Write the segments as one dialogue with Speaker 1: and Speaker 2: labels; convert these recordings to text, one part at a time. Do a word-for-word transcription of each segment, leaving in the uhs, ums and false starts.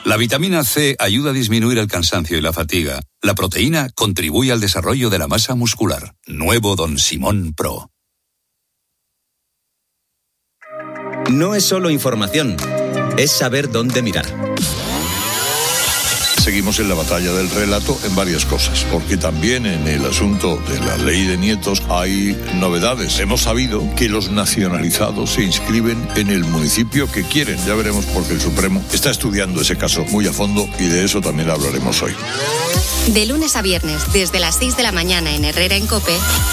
Speaker 1: La vitamina C ayuda a disminuir el cansancio y la fatiga. La proteína contribuye al desarrollo de la masa muscular. Nuevo Don Simón Pro.
Speaker 2: No es solo información, es saber dónde mirar.
Speaker 3: Seguimos en la batalla del relato en varias cosas, porque también en el asunto de la ley de nietos hay novedades. Hemos sabido que los nacionalizados se inscriben en el municipio que quieren. Ya veremos porque el Supremo está estudiando ese caso muy a fondo y de eso también hablaremos hoy.
Speaker 4: De lunes a viernes, desde las seis de la mañana en Herrera en COPE,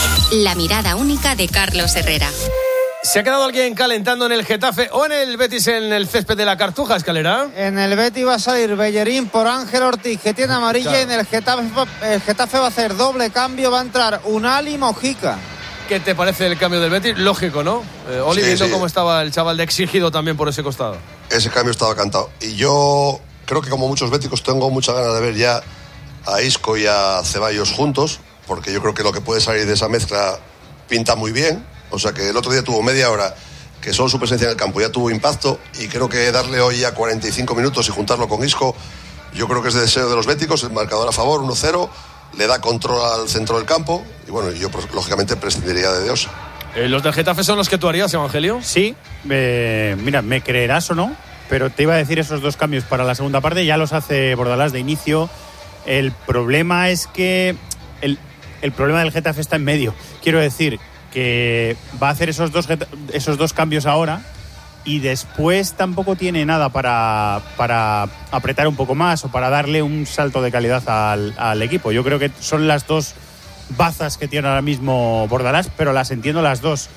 Speaker 4: la mirada única de Carlos Herrera.
Speaker 5: ¿Se ha quedado alguien calentando en el Getafe o en el Betis en el césped de la Cartuja, Escalera?
Speaker 6: En el Betis va a salir Bellerín por Ángel Ortiz, que tiene amarilla, claro. Y en el Getafe, el Getafe va a hacer doble cambio, va a entrar Unal y Mojica.
Speaker 5: ¿Qué te parece el cambio del Betis? Lógico, ¿no? Eh, Oli, sí, viendo sí. cómo estaba el chaval de exigido también por ese costado.
Speaker 7: Ese cambio estaba cantado. Y yo creo que como muchos béticos tengo muchas ganas de ver ya a Isco y a Ceballos juntos, porque yo creo que lo que puede salir de esa mezcla pinta muy bien. O sea que el otro día tuvo media hora que solo su presencia en el campo ya tuvo impacto, y creo que darle hoy ya cuarenta y cinco minutos y juntarlo con Isco, yo creo que es de deseo de los béticos. El marcador a favor, uno cero, le da control al centro del campo y bueno, yo lógicamente prescindiría de Deosa.
Speaker 5: Eh, ¿Los del Getafe son los que tú harías, Evangelio?
Speaker 8: Sí, eh, mira, me creerás o no, pero te iba a decir esos dos cambios para la segunda parte, ya los hace Bordalás de inicio. El problema es que el, el problema del Getafe está en medio, quiero decir que va a hacer esos dos, esos dos cambios ahora y después tampoco tiene nada para, para apretar un poco más o para darle un salto de calidad al, al equipo. Yo creo que son las dos bazas que tiene ahora mismo Bordalás, pero las entiendo las dos.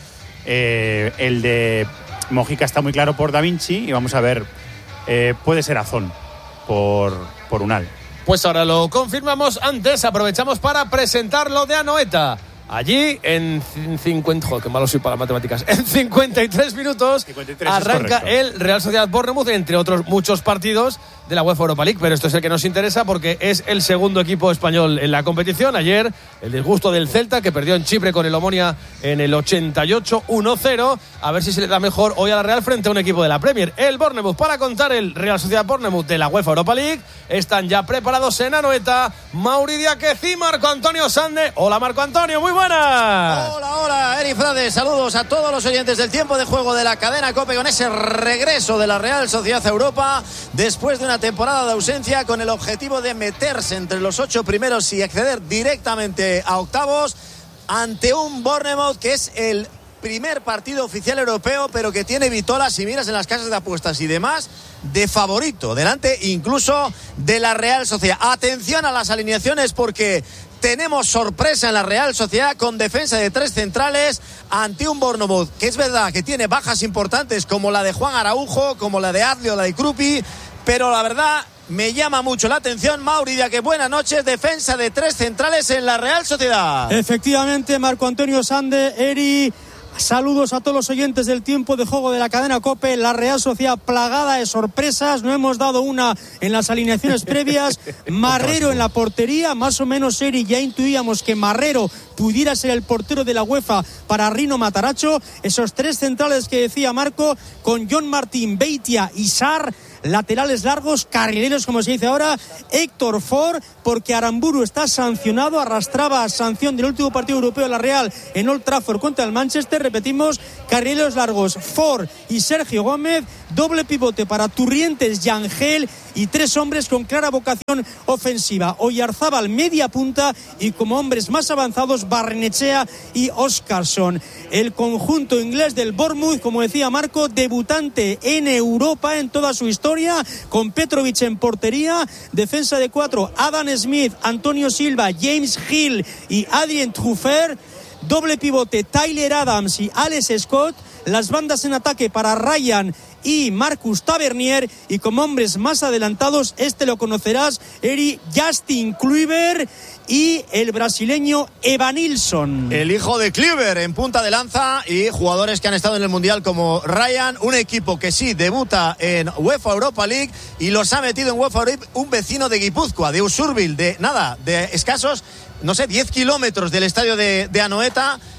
Speaker 8: Eh, el de Mojica está muy claro por Da Vinci y vamos a ver, eh, puede ser Azón por, por Unal.
Speaker 5: Pues ahora lo confirmamos. Antes aprovechamos para presentar lo de Anoeta. Allí en cincuenta, joder, qué malo soy para las matemáticas. En cincuenta y tres minutos cincuenta y tres arranca el Real Sociedad Bournemouth, entre otros muchos partidos de la UEFA Europa League, pero esto es el que nos interesa porque es el segundo equipo español en la competición. Ayer el disgusto del Celta, que perdió en Chipre con el Omonia en el ochenta y ocho, uno cero. A ver si se le da mejor hoy a la Real frente a un equipo de la Premier, el Bournemouth. Para contar el Real Sociedad Bournemouth de la UEFA Europa League, están ya preparados en Anoeta Mauri Diáquez y Marco Antonio Sande. Hola Marco Antonio, muy buenas.
Speaker 9: Hola, hola, Eri Frade. Saludos a todos los oyentes del tiempo de juego de la cadena COPE con ese regreso de la Real Sociedad a Europa después de una temporada de ausencia, con el objetivo de meterse entre los ocho primeros y acceder directamente a octavos ante un Bournemouth que es el primer partido oficial europeo, pero que tiene vitolas, si miras en las casas de apuestas y demás, de favorito, delante incluso de la Real Sociedad. Atención a las alineaciones porque tenemos sorpresa en la Real Sociedad con defensa de tres centrales ante un Bournemouth que es verdad que tiene bajas importantes como la de Juan Araujo, como la de Adli o la de Krupi, pero la verdad me llama mucho la atención, Mauri Diáquez, buenas noches, defensa de tres centrales en la Real Sociedad.
Speaker 10: Efectivamente, Marco Antonio Sande, Eri, saludos a todos los oyentes del tiempo de juego de la cadena COPE. La Real Sociedad plagada de sorpresas, no hemos dado una en las alineaciones previas. Marrero en la portería, más o menos, Eri, ya intuíamos que Marrero pudiera ser el portero de la UEFA para Rino Mataracho. Esos tres centrales que decía Marco, con John Martín, Beitia y Sarr. Laterales largos, carrileros como se dice ahora, Héctor Ford, porque Aramburu está sancionado, arrastraba sanción del último partido europeo de la Real en Old Trafford contra el Manchester. Repetimos, carrileros largos, Ford y Sergio Gómez, doble pivote para Turrientes y Ángel, y tres hombres con clara vocación ofensiva, Oyarzábal media punta y como hombres más avanzados Barrenechea y Óscarson. El conjunto inglés del Bournemouth, como decía Marco, debutante en Europa en toda su historia, con Petrovic en portería, defensa de cuatro, Adam Smith, Antonio Silva, James Hill y Adrien Truffert, doble pivote Tyler Adams y Alex Scott, las bandas en ataque para Ryan y Marcus Tavernier, y como hombres más adelantados, este lo conocerás, Eri, Justin Kluivert y el brasileño Evanilson.
Speaker 9: El hijo de Kluivert en punta de lanza, y jugadores que han estado en el Mundial como Ryan, un equipo que sí debuta en UEFA Europa League y los ha metido en UEFA Europa un vecino de Guipúzcoa, de Usurbil, de nada, de escasos, no sé, diez kilómetros del estadio de, de Anoeta.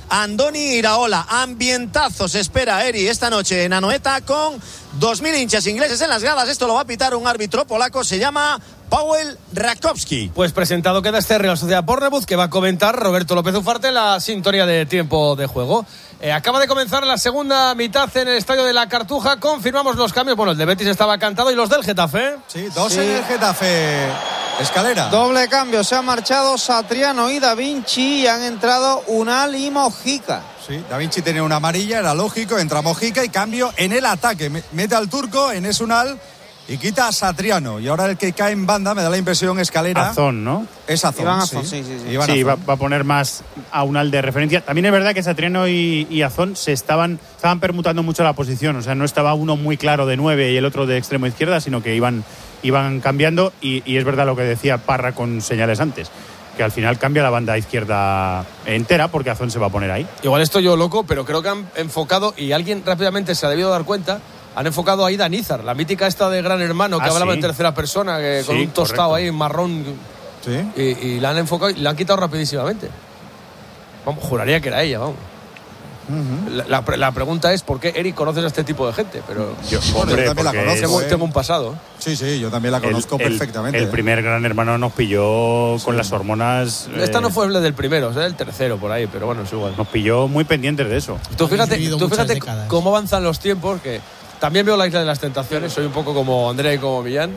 Speaker 9: Andoni Iraola. Ambientazo se espera, Eri, esta noche en Anoeta con dos mil hinchas ingleses en las gradas. Esto lo va a pitar un árbitro polaco, se llama Paweł Rakowski.
Speaker 5: Pues presentado queda este Real Sociedad Pornebuz que va a comentar Roberto López Ufarte la sintonía de tiempo de juego. Eh, acaba de comenzar la segunda mitad en el estadio de la Cartuja. Confirmamos los cambios. Bueno, el de Betis estaba cantado y los del Getafe.
Speaker 11: Sí, dos
Speaker 6: Sí.
Speaker 11: en el Getafe. Escalera.
Speaker 6: Doble cambio, se han marchado Satriano y Da Vinci y han entrado Unal y Mojica.
Speaker 11: Sí, Da Vinci tenía una amarilla, era lógico, entra Mojica y cambio en el ataque. Mete al turco, en Unal y quita a Satriano. Y ahora el que cae en banda, me da la impresión, Escalera.
Speaker 8: Azón, ¿no?
Speaker 11: Es Azón,
Speaker 6: Iván
Speaker 11: sí.
Speaker 6: Azón, sí, sí, sí.
Speaker 11: Iván
Speaker 8: Sí,
Speaker 11: Azón.
Speaker 8: va, va a poner más a Unal de referencia. También es verdad que Satriano y, y Azón se estaban, estaban permutando mucho la posición. O sea, no estaba uno muy claro de nueve y el otro de extremo izquierda, sino que iban, iban cambiando. Y, y es verdad lo que decía Parra con señales antes, que al final cambia la banda izquierda entera porque Azón se va a poner ahí.
Speaker 5: Igual estoy yo loco, pero creo que han enfocado, y alguien rápidamente se ha debido dar cuenta, han enfocado a Ida Nízar, la mítica esta de Gran Hermano, que
Speaker 8: Ah,
Speaker 5: hablaba
Speaker 8: sí.
Speaker 5: en tercera persona, que con
Speaker 8: Sí,
Speaker 5: un tostado
Speaker 8: correcto.
Speaker 5: ahí marrón,
Speaker 11: Sí.
Speaker 5: y, y la han enfocado y la han quitado rapidísimamente. Vamos, juraría que era ella, vamos. La, la, la pregunta es ¿por qué Eric conoces a este tipo de gente? Pero
Speaker 8: Yo,
Speaker 11: Bueno, yo también la
Speaker 8: porque
Speaker 11: conozco,
Speaker 5: tengo,
Speaker 11: eh.
Speaker 5: tengo un pasado.
Speaker 11: Sí, sí, yo también la conozco
Speaker 8: el- el-
Speaker 11: perfectamente.
Speaker 8: El
Speaker 11: ¿eh?
Speaker 8: primer Gran Hermano nos pilló con las hormonas.
Speaker 5: Esta
Speaker 8: eh,
Speaker 5: no fue el del primero, o sea, el tercero por ahí, pero bueno, es igual.
Speaker 8: Nos pilló muy pendientes de eso.
Speaker 5: Tú fíjate,
Speaker 12: vivido
Speaker 5: tú
Speaker 12: muchas
Speaker 5: fíjate
Speaker 12: décadas.
Speaker 5: cómo avanzan los tiempos, que también veo la Isla de las Tentaciones, soy un poco como Andrea y como Millán,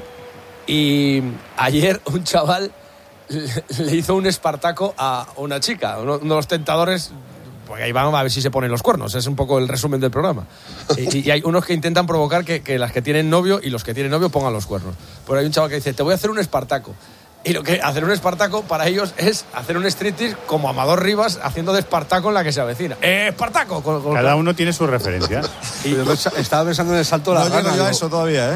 Speaker 5: y ayer un chaval le, le hizo un espartaco a una chica, uno, uno de los tentadores, porque ahí van a ver si se ponen los cuernos, es un poco el resumen del programa. Y, y hay unos que intentan provocar que, que las que tienen novio y los que tienen novio pongan los cuernos. Pero hay un chaval que dice, te voy a hacer un espartaco. Y lo que hacer un espartaco para ellos es hacer un striptease como Amador Rivas haciendo de espartaco en la que se avecina. ¡Eh, espartaco! Con- con-
Speaker 8: Cada uno tiene su referencia.
Speaker 5: Y-
Speaker 12: Estaba pensando en el salto de
Speaker 11: No
Speaker 12: la
Speaker 11: llego
Speaker 12: rana.
Speaker 11: yo a
Speaker 12: digo,
Speaker 11: eso todavía, ¿eh?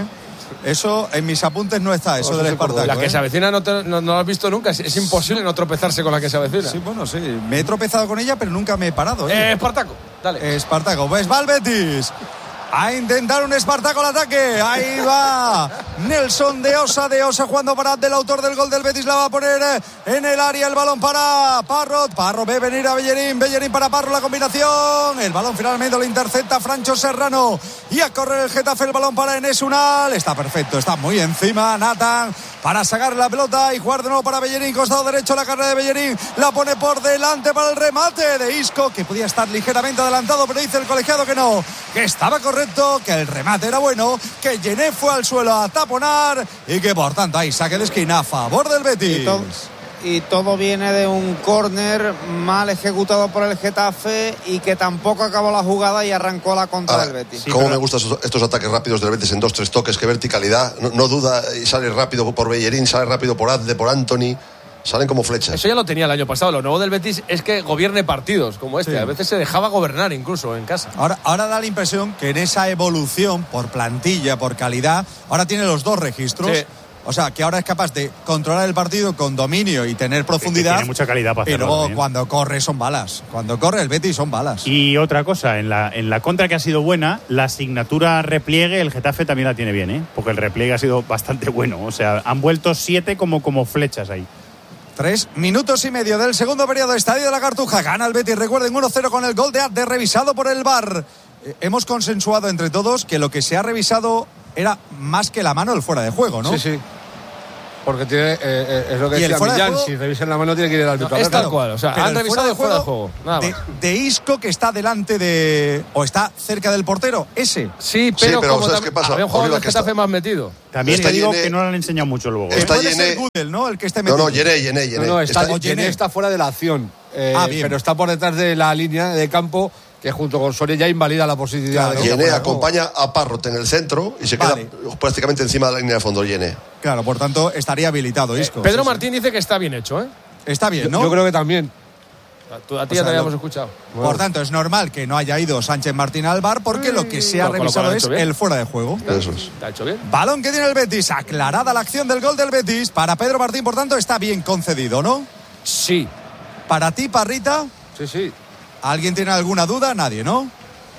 Speaker 11: Eso en mis apuntes no está, eso
Speaker 12: Pues
Speaker 11: del
Speaker 12: eso por
Speaker 11: Espartaco.
Speaker 5: La que
Speaker 11: ¿eh?
Speaker 5: se avecina no, te- no, no lo has visto nunca. Es, es imposible no tropezarse con la que se avecina.
Speaker 11: Sí, bueno, sí. Me he tropezado con ella, pero nunca me he parado.
Speaker 5: Eh,
Speaker 11: ¿eh?
Speaker 5: Espartaco, dale.
Speaker 11: Espartaco, pues va el Betis a intentar un Espartaco al ataque. Ahí va Nelson de Osa, de Osa jugando para del autor del gol del Betis, la va a poner en el área, el balón para Parrot, Parro ve venir a Bellerín, Bellerín para Parro, la combinación, el balón finalmente lo intercepta Francho Serrano y a correr el Getafe, el balón para Enes Unal, está perfecto, está muy encima Nathan para sacar la pelota y jugar de nuevo para Bellerín, costado derecho la carrera de Bellerín, la pone por delante para el remate de Isco, que podía estar ligeramente adelantado, pero dice el colegiado que no, que estaba correcto, que el remate era bueno, que Yené fue al suelo a taponar y que por tanto hay saque de esquina a favor del Betis.
Speaker 6: Y todo, y todo viene de un córner mal ejecutado por el Getafe y que tampoco acabó la jugada y arrancó la contra
Speaker 7: Ahora,
Speaker 6: del Betis.
Speaker 7: ¿Cómo
Speaker 8: pero-
Speaker 7: me gustan estos, estos ataques rápidos del Betis en dos, tres toques? Qué verticalidad. No, no duda y sale rápido por Bellerín, sale rápido por Adde, por Anthony. Salen como flechas.
Speaker 5: Eso ya lo tenía el año pasado. Lo nuevo del Betis es que gobierne partidos como este.
Speaker 11: Sí.
Speaker 5: A veces se dejaba gobernar incluso en casa.
Speaker 11: Ahora, ahora da la impresión que en esa evolución por plantilla, por calidad, ahora tiene los dos registros.
Speaker 5: Sí.
Speaker 11: O sea, que ahora es capaz de controlar el partido con dominio y tener profundidad.
Speaker 8: tiene mucha calidad para hacerlo
Speaker 11: Pero
Speaker 8: también.
Speaker 11: cuando corre son balas. Cuando corre el Betis son balas.
Speaker 8: Y otra cosa, en la, en la contra que ha sido buena, la asignatura repliegue, el Getafe también la tiene bien, ¿eh? Porque el repliegue ha sido bastante bueno. O sea, han vuelto siete como, como flechas ahí.
Speaker 11: Tres minutos y medio del segundo periodo, Estadio de la Cartuja. Gana el Betis, recuerden, uno cero con el gol de Adde, revisado por el V A R. Eh, hemos consensuado entre todos que lo que se ha revisado era más que la mano el fuera de juego, ¿no?
Speaker 12: Sí, sí. Porque tiene, eh, eh, es lo que
Speaker 11: Y el
Speaker 12: decía
Speaker 11: fuera de
Speaker 12: Millán,
Speaker 11: juego-
Speaker 12: si revisan la mano tiene que ir el árbitro.
Speaker 5: No,
Speaker 12: a
Speaker 5: es
Speaker 12: verlo.
Speaker 5: tal cual. O sea,
Speaker 11: Pero
Speaker 5: han
Speaker 11: el
Speaker 5: revisado el fuera de juego. Nada
Speaker 11: de,
Speaker 5: más.
Speaker 11: de Isco, que está delante de. o está cerca del portero, ese.
Speaker 5: Sí, pero,
Speaker 7: pero
Speaker 5: como
Speaker 7: ¿sabes
Speaker 5: tam-
Speaker 7: qué pasa?
Speaker 5: había un jugador
Speaker 7: Oliva,
Speaker 5: del
Speaker 7: que
Speaker 5: Getafe
Speaker 7: está-
Speaker 5: más metido.
Speaker 8: También
Speaker 7: Está
Speaker 8: te digo
Speaker 7: Yené-
Speaker 8: que no lo han enseñado mucho luego.
Speaker 7: Está
Speaker 11: Puede
Speaker 7: Yené-
Speaker 11: ser Gudel, ¿no? El que esté
Speaker 7: No,
Speaker 11: metido.
Speaker 7: no, Yené, Yené, Yené.
Speaker 12: No, no, está,
Speaker 7: Está-
Speaker 11: o
Speaker 12: Yené
Speaker 11: Yené.
Speaker 12: está fuera de la acción. Eh,
Speaker 11: Ah, bien.
Speaker 12: pero está por detrás de la línea de campo, que junto con Soria ya invalida la posibilidad
Speaker 11: Claro.
Speaker 12: de que
Speaker 7: Yené
Speaker 12: fuera de juego.
Speaker 7: acompaña a Parrot en el centro y se
Speaker 11: Vale.
Speaker 7: queda prácticamente encima de la línea de fondo, Yené.
Speaker 11: Claro, por tanto, estaría habilitado Isco.
Speaker 5: Pedro
Speaker 11: Sí, sí.
Speaker 5: Martín dice que está bien hecho, ¿eh?
Speaker 11: Está bien,
Speaker 12: Yo,
Speaker 11: ¿no?
Speaker 12: yo creo que también.
Speaker 5: A, tú- a ti
Speaker 11: O
Speaker 5: ya
Speaker 11: sea,
Speaker 5: te habíamos
Speaker 11: lo-
Speaker 5: escuchado.
Speaker 11: Por tanto, es normal que no haya ido Sánchez Martín al V A R porque lo que se ha
Speaker 5: Con lo cual
Speaker 11: revisado
Speaker 5: lo ha
Speaker 11: es
Speaker 5: hecho bien.
Speaker 11: el fuera de juego.
Speaker 7: Eso es.
Speaker 5: ¿Te ha hecho bien?
Speaker 11: Balón que tiene el Betis, aclarada la acción del gol del Betis. Para Pedro Martín, por tanto, está bien concedido, ¿no?
Speaker 5: Sí.
Speaker 11: Para ti, Parrita,
Speaker 12: Sí, sí.
Speaker 11: ¿alguien tiene alguna duda? Nadie, ¿no?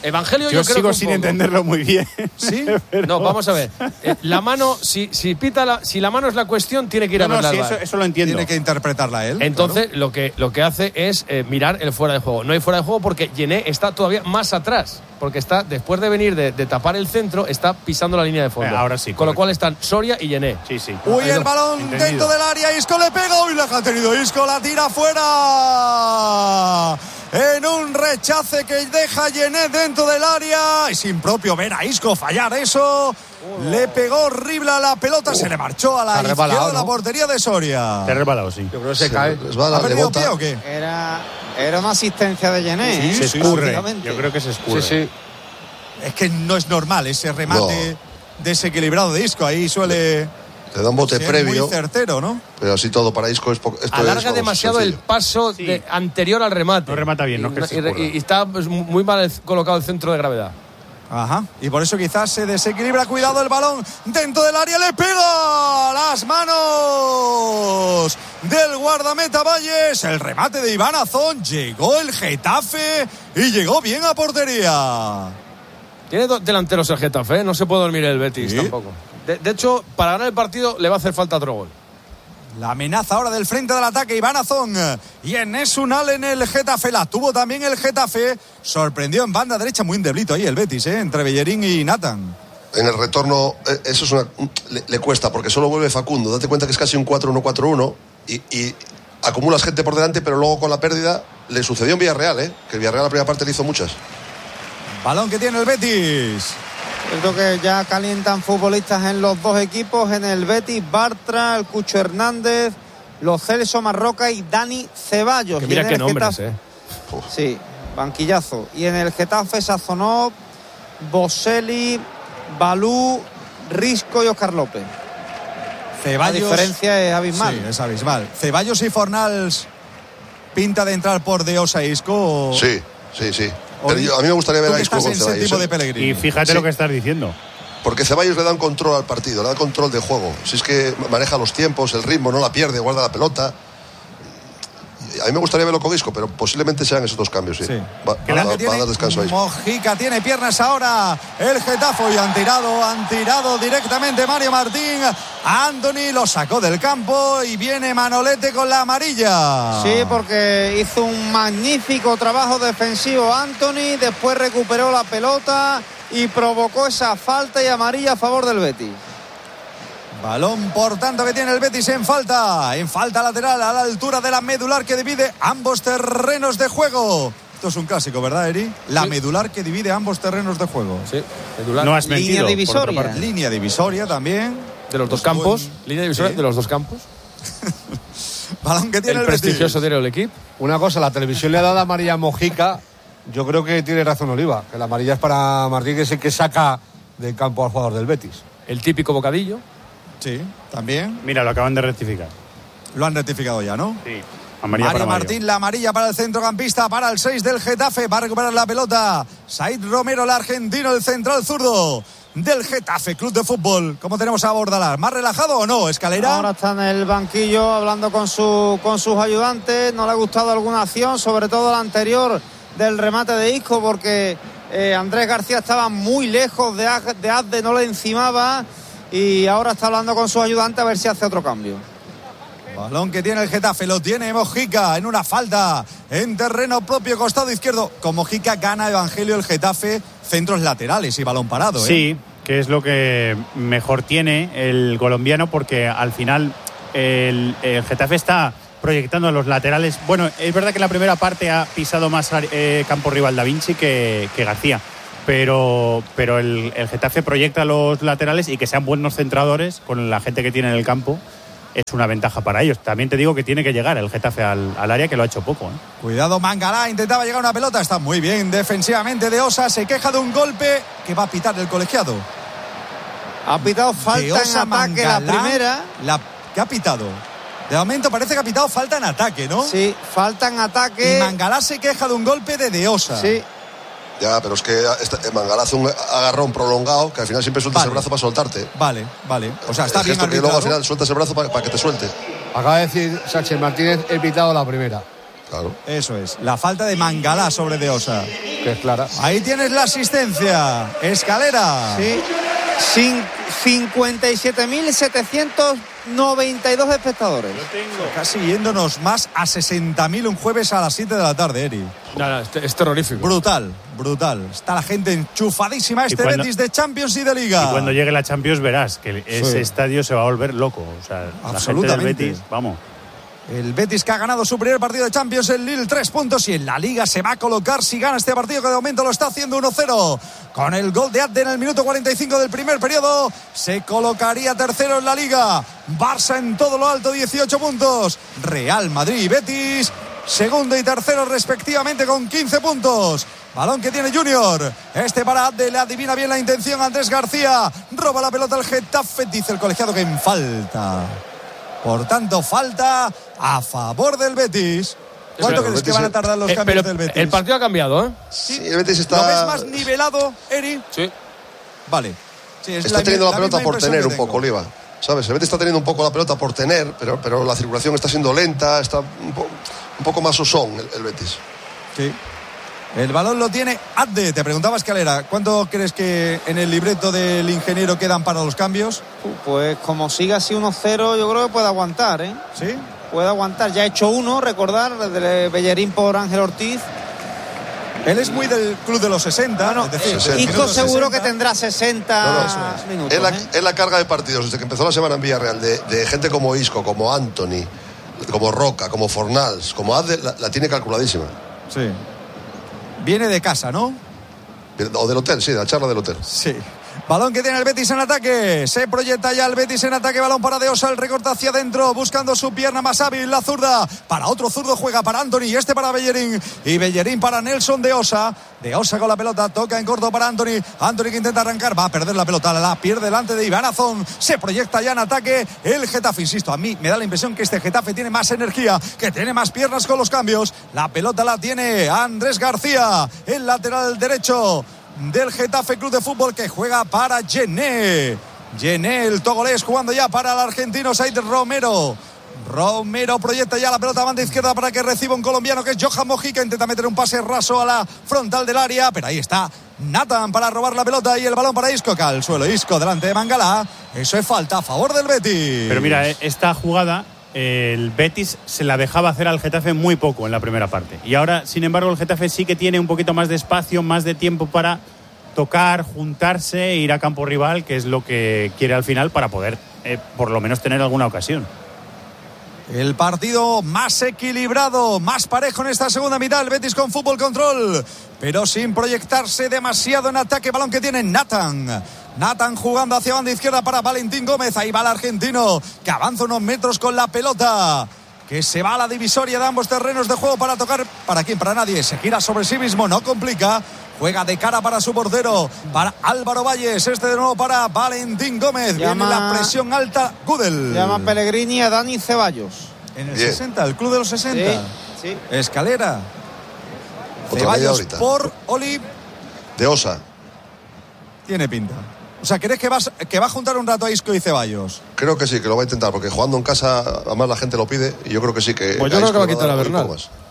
Speaker 5: Evangelio,
Speaker 8: yo,
Speaker 5: yo creo
Speaker 8: sigo
Speaker 5: que
Speaker 8: sin
Speaker 5: poco.
Speaker 8: entenderlo muy bien.
Speaker 11: ¿Sí?
Speaker 5: Pero... No, vamos a ver. Eh, la mano, si, si pita la, si la mano es la cuestión, tiene que ir
Speaker 8: no,
Speaker 5: a
Speaker 8: no,
Speaker 5: verla
Speaker 8: sí,
Speaker 5: al
Speaker 8: eso,
Speaker 5: V A R.
Speaker 8: eso lo entiendo.
Speaker 11: Tiene que interpretarla él.
Speaker 5: Entonces,
Speaker 11: claro.
Speaker 5: lo que lo que hace es eh, mirar el fuera de juego. No hay fuera de juego porque Yené está todavía más atrás. Porque está, después de venir de, de tapar el centro, está pisando la línea de fondo.
Speaker 8: Eh, ahora sí.
Speaker 5: Con
Speaker 8: correcto.
Speaker 5: lo cual están Soria y Yené.
Speaker 8: Sí, sí.
Speaker 11: Uy, el balón
Speaker 8: Entendido.
Speaker 11: dentro del área. Isco le pega. Uy, la ha tenido Isco. La tira fuera. En un rechace que deja Yené dentro del área. Es impropio ver a Isco fallar eso. Oh. Le pegó horrible a la pelota. Uh. Se le marchó a la izquierda de ¿no? la portería de Soria.
Speaker 8: Te ha resbalado, sí.
Speaker 12: Yo creo que se, se cae.
Speaker 11: ¿Ha perdido pie o qué?
Speaker 6: Era, era una asistencia de Yené.
Speaker 11: Sí,
Speaker 6: ¿eh?
Speaker 8: Se
Speaker 11: sí,
Speaker 8: escurre.
Speaker 6: sí,
Speaker 8: Yo creo que se escurre.
Speaker 12: Sí, sí.
Speaker 11: Es que no es normal ese remate no. desequilibrado de Isco. Ahí suele...
Speaker 7: Le da un bote
Speaker 11: ser
Speaker 7: previo.
Speaker 11: Muy certero, ¿no?
Speaker 7: Pero así todo para Isco es poco. Esto
Speaker 5: Alarga
Speaker 7: es, vamos,
Speaker 5: demasiado
Speaker 7: sencillo.
Speaker 5: el paso
Speaker 8: Sí.
Speaker 5: de, anterior al remate.
Speaker 8: No remata bien,
Speaker 5: y,
Speaker 8: no es que se
Speaker 5: y,
Speaker 8: escurra.
Speaker 5: y, y está pues, muy mal colocado el centro de gravedad.
Speaker 11: Ajá. Y por eso quizás se desequilibra. Cuidado el balón dentro del área. Le pega las manos del guardameta Valles. El remate de Iván Azón. Llegó el Getafe y llegó bien a portería.
Speaker 5: Tiene dos delanteros el Getafe, ¿eh? No se puede dormir el Betis
Speaker 11: ¿Sí?
Speaker 5: tampoco. De, de hecho, para ganar el partido le va a hacer falta otro gol.
Speaker 11: La amenaza ahora del frente del ataque, Iván Azón. Y Enes Unal en el Getafe. La tuvo también el Getafe. Sorprendió en banda derecha, muy endeblito ahí el Betis, ¿eh? Entre Bellerín y Nathan.
Speaker 7: En el retorno, eso es una, le, le cuesta, porque solo vuelve Facundo. Date cuenta que es casi un cuatro uno cuatro uno y, y acumulas gente por delante, pero luego con la pérdida le sucedió en Villarreal, ¿eh? Que el Villarreal la primera parte le hizo muchas.
Speaker 11: Balón que tiene el Betis.
Speaker 6: Yo creo que ya calientan futbolistas en los dos equipos, en el Betis, Bartra, el Cucho Hernández, los Celso Marroca y Dani Ceballos.
Speaker 5: Que mira
Speaker 6: y en
Speaker 5: qué
Speaker 6: el
Speaker 5: nombres,
Speaker 6: Getafe,
Speaker 5: eh.
Speaker 6: Sí, banquillazo. Y en el Getafe, Sazonov, Boselli, Balú, Risco y Óscar López.
Speaker 11: Ceballos.
Speaker 6: La diferencia es abismal.
Speaker 11: Sí, es abismal. Ceballos y Fornals pinta de entrar por De Osa e Isco.
Speaker 7: Sí, sí, sí. Pero yo, a mí me gustaría ver a Isco con Ceballos.
Speaker 11: De Pellegrini.
Speaker 8: Y fíjate sí. lo que estás diciendo.
Speaker 7: Porque Ceballos le da un control al partido, le da control de juego. Si es que maneja los tiempos, el ritmo, no la pierde, guarda la pelota. A mí me gustaría verlo con Isco, pero posiblemente sean esos dos cambios, sí. sí. Va, va, va, va a dar descanso a Isco.
Speaker 11: Mojica tiene piernas ahora. El Getafe y han tirado, han tirado directamente Mario Martín. Anthony lo sacó del campo y viene Manolete con la amarilla.
Speaker 6: Sí, porque hizo un magnífico trabajo defensivo Anthony, después recuperó la pelota y provocó esa falta y amarilla a favor del Betis.
Speaker 11: Balón, por tanto, que tiene el Betis en falta. En falta lateral a la altura de la medular que divide ambos terrenos de juego. Esto es un clásico, ¿verdad, Eri? La sí. medular que divide ambos terrenos de juego.
Speaker 5: Sí, medular.
Speaker 8: No has mentido.
Speaker 6: Línea divisoria.
Speaker 11: Línea divisoria también.
Speaker 5: De los dos campos. Buen... Línea divisoria sí. de los dos campos.
Speaker 11: Balón que tiene el,
Speaker 5: el prestigioso
Speaker 11: Betis.
Speaker 5: diario del equipo.
Speaker 12: Una cosa, la televisión le ha dado amarilla a Mojica. Yo creo que tiene razón Oliva, que la amarilla es para Martín, que es el que saca del campo al jugador del Betis.
Speaker 5: El típico bocadillo.
Speaker 11: Sí, también.
Speaker 8: Mira, lo acaban de rectificar.
Speaker 11: Lo han rectificado ya, ¿no?
Speaker 8: Sí.
Speaker 11: Amarilla Mario para Martín, la amarilla para el centrocampista, para el seis del Getafe. Va a recuperar la pelota Said Romero, el argentino, el central zurdo del Getafe Club de Fútbol. ¿Cómo tenemos a Bordalás? ¿Más relajado o no, Escalera?
Speaker 6: Ahora está en el banquillo hablando con, su, con sus ayudantes. No le ha gustado alguna acción, sobre todo la anterior del remate de Isco, porque eh, Andrés García estaba muy lejos de, de Azde, no le encimaba. Y ahora está hablando con su ayudante a ver si hace otro cambio.
Speaker 11: Balón que tiene el Getafe, lo tiene Mojica en una falta en terreno propio, costado izquierdo. Con Mojica gana Evangelio el Getafe, centros laterales y balón parado. ¿eh?
Speaker 8: Sí, que es lo que mejor tiene el colombiano, porque al final el, el Getafe está proyectando los laterales. Bueno, es verdad que en la primera parte ha pisado más eh, campo rival Da Vinci que, que García. Pero, pero el, el Getafe proyecta los laterales y que sean buenos centradores con la gente que tiene en el campo es una ventaja para ellos. También te digo que tiene que llegar el Getafe al, al área, que lo ha hecho poco. ¿eh?
Speaker 11: Cuidado, Mangalá, intentaba llegar una pelota, está muy bien defensivamente de Osa, se queja de un golpe que va a pitar el colegiado.
Speaker 6: Ha pitado falta en ataque Mangalá, la primera.
Speaker 11: La, ¿Qué ha pitado? De momento parece que ha pitado falta en ataque, ¿no?
Speaker 6: Sí, falta en ataque.
Speaker 11: Y Mangalá se queja de un golpe de De Osa.
Speaker 6: Sí.
Speaker 7: Ya, pero es que este, Mangalá hace un agarrón prolongado que al final siempre sueltas vale. el brazo para soltarte.
Speaker 11: Vale, vale. O sea, está
Speaker 7: el
Speaker 11: bien
Speaker 7: gesto que luego al final sueltas el brazo para, para que te suelte.
Speaker 12: Acaba de decir Sánchez Martínez, he pitado la primera.
Speaker 7: Claro.
Speaker 11: Eso es. La falta de Mangalá sobre De Osa.
Speaker 12: que es clara.
Speaker 11: Ahí tienes la asistencia. Escalera.
Speaker 6: Sí. Sin cincuenta y siete mil setecientos noventa y dos espectadores.
Speaker 8: Lo tengo.
Speaker 11: Casi yéndonos más a sesenta mil un jueves a las siete de la tarde, Eri.
Speaker 5: No, no, es, es terrorífico.
Speaker 11: Brutal, brutal. Está la gente enchufadísima a este
Speaker 8: cuando,
Speaker 11: Betis de Champions y de Liga.
Speaker 8: Y cuando llegue la Champions verás que ese sí. estadio se va a volver loco. O sea,
Speaker 11: absolutamente.
Speaker 8: La gente del Betis, vamos.
Speaker 11: El Betis que ha ganado su primer partido de Champions en Lille, tres puntos, y en la Liga se va a colocar si gana este partido, que de momento lo está haciendo uno cero. Con el gol de Abde en el minuto cuarenta y cinco del primer periodo, se colocaría tercero en la Liga. Barça en todo lo alto, dieciocho puntos. Real Madrid y Betis, segundo y tercero respectivamente con quince puntos. Balón que tiene Junior. Este para Abde, le adivina bien la intención a Andrés García. Roba la pelota al Getafe, dice el colegiado que en falta. Por tanto, falta a favor del Betis. ¿Cuánto crees que van a tardar los
Speaker 5: eh,
Speaker 11: cambios
Speaker 5: pero
Speaker 11: del Betis?
Speaker 5: El partido ha cambiado, ¿eh?
Speaker 7: Sí, el Betis está...
Speaker 11: ¿Lo ves más nivelado, Eri?
Speaker 5: Sí.
Speaker 11: Vale. Sí, es
Speaker 7: está
Speaker 11: la,
Speaker 7: teniendo la,
Speaker 11: la
Speaker 7: pelota por tener un
Speaker 11: tengo.
Speaker 7: poco, Oliva. ¿Sabes? El Betis está teniendo un poco la pelota por tener, pero, pero la circulación está siendo lenta, está un, po, un poco más osón el, el Betis.
Speaker 11: Sí. El balón lo tiene Abde. Te preguntaba, Escalera, ¿cuánto crees que en el libreto del ingeniero quedan para los cambios?
Speaker 6: Pues como siga así uno cero, yo creo que puede aguantar, ¿eh?
Speaker 11: Sí.
Speaker 6: Puede aguantar. Ya ha hecho uno, recordar, de Bellerín por Ángel Ortiz.
Speaker 11: Él es muy del club de los sesenta.
Speaker 6: Bueno,
Speaker 11: es decir,
Speaker 6: sesenta. Hijo seguro sesenta. Que tendrá sesenta no, no, minutos.
Speaker 7: En la,
Speaker 6: ¿eh?
Speaker 7: en la carga de partidos, desde que empezó la semana en Villarreal, de, de gente como Isco, como Anthony, como Roca, como Fornals, como Abde, la, la tiene calculadísima.
Speaker 11: Sí. Viene de casa, ¿no?
Speaker 7: O del hotel, sí, de la charla del hotel.
Speaker 11: Sí. Balón que tiene el Betis en ataque. Se proyecta ya el Betis en ataque. Balón para De Osa. El recorte hacia adentro. Buscando su pierna más hábil. La zurda. Para otro zurdo juega para Anthony. Y este para Bellerín. Y Bellerín para Nelson De Osa. De Osa con la pelota. Toca en corto para Anthony. Anthony que intenta arrancar. Va a perder la pelota. La pierde delante de Iván Azón. Se proyecta ya en ataque el Getafe. Insisto, a mí me da la impresión que este Getafe tiene más energía. Que tiene más piernas con los cambios. La pelota la tiene Andrés García. El lateral derecho del Getafe Club de Fútbol, que juega para Gené. Gené, el togolés, jugando ya para el argentino Said Romero. Romero proyecta ya la pelota a banda izquierda para que reciba un colombiano que es Johan Mojica. Intenta meter un pase raso a la frontal del área, pero ahí está Nathan para robar la pelota y el balón para Isco, que al suelo. Isco delante de Mangala. Eso es falta a favor del Betis.
Speaker 8: Pero mira, esta jugada el Betis se la dejaba hacer al Getafe muy poco en la primera parte. Y ahora, sin embargo, el Getafe sí que tiene un poquito más de espacio, más de tiempo para tocar, juntarse e ir a campo rival, que es lo que quiere al final para poder, eh, por lo menos, tener alguna ocasión.
Speaker 11: El partido más equilibrado, más parejo en esta segunda mitad. El Betis con fútbol control, pero sin proyectarse demasiado en ataque. Balón que tiene Nathan. Nathan jugando hacia banda izquierda para Valentín Gómez. Ahí va el argentino, que avanza unos metros con la pelota, que se va a la divisoria de ambos terrenos de juego para tocar. ¿Para quién? Para nadie. Se gira sobre sí mismo, no complica. Juega de cara para su portero, para Álvaro Valles. Este de nuevo para Valentín Gómez. Llama, viene la presión alta. Gudel.
Speaker 6: Llama Pellegrini a Dani Ceballos.
Speaker 11: En el Bien. sesenta, el club de los sesenta.
Speaker 6: Sí, sí.
Speaker 11: Escalera.
Speaker 7: Otra
Speaker 11: Ceballos por Oli.
Speaker 7: De Osa.
Speaker 11: Tiene pinta. O sea, ¿crees que, vas, que va a juntar un rato a Isco y Ceballos?
Speaker 7: Creo que sí, que lo va a intentar, porque jugando en casa, además la gente lo pide, y yo creo que sí que...
Speaker 5: Pues yo creo que va a quitar a Bernal.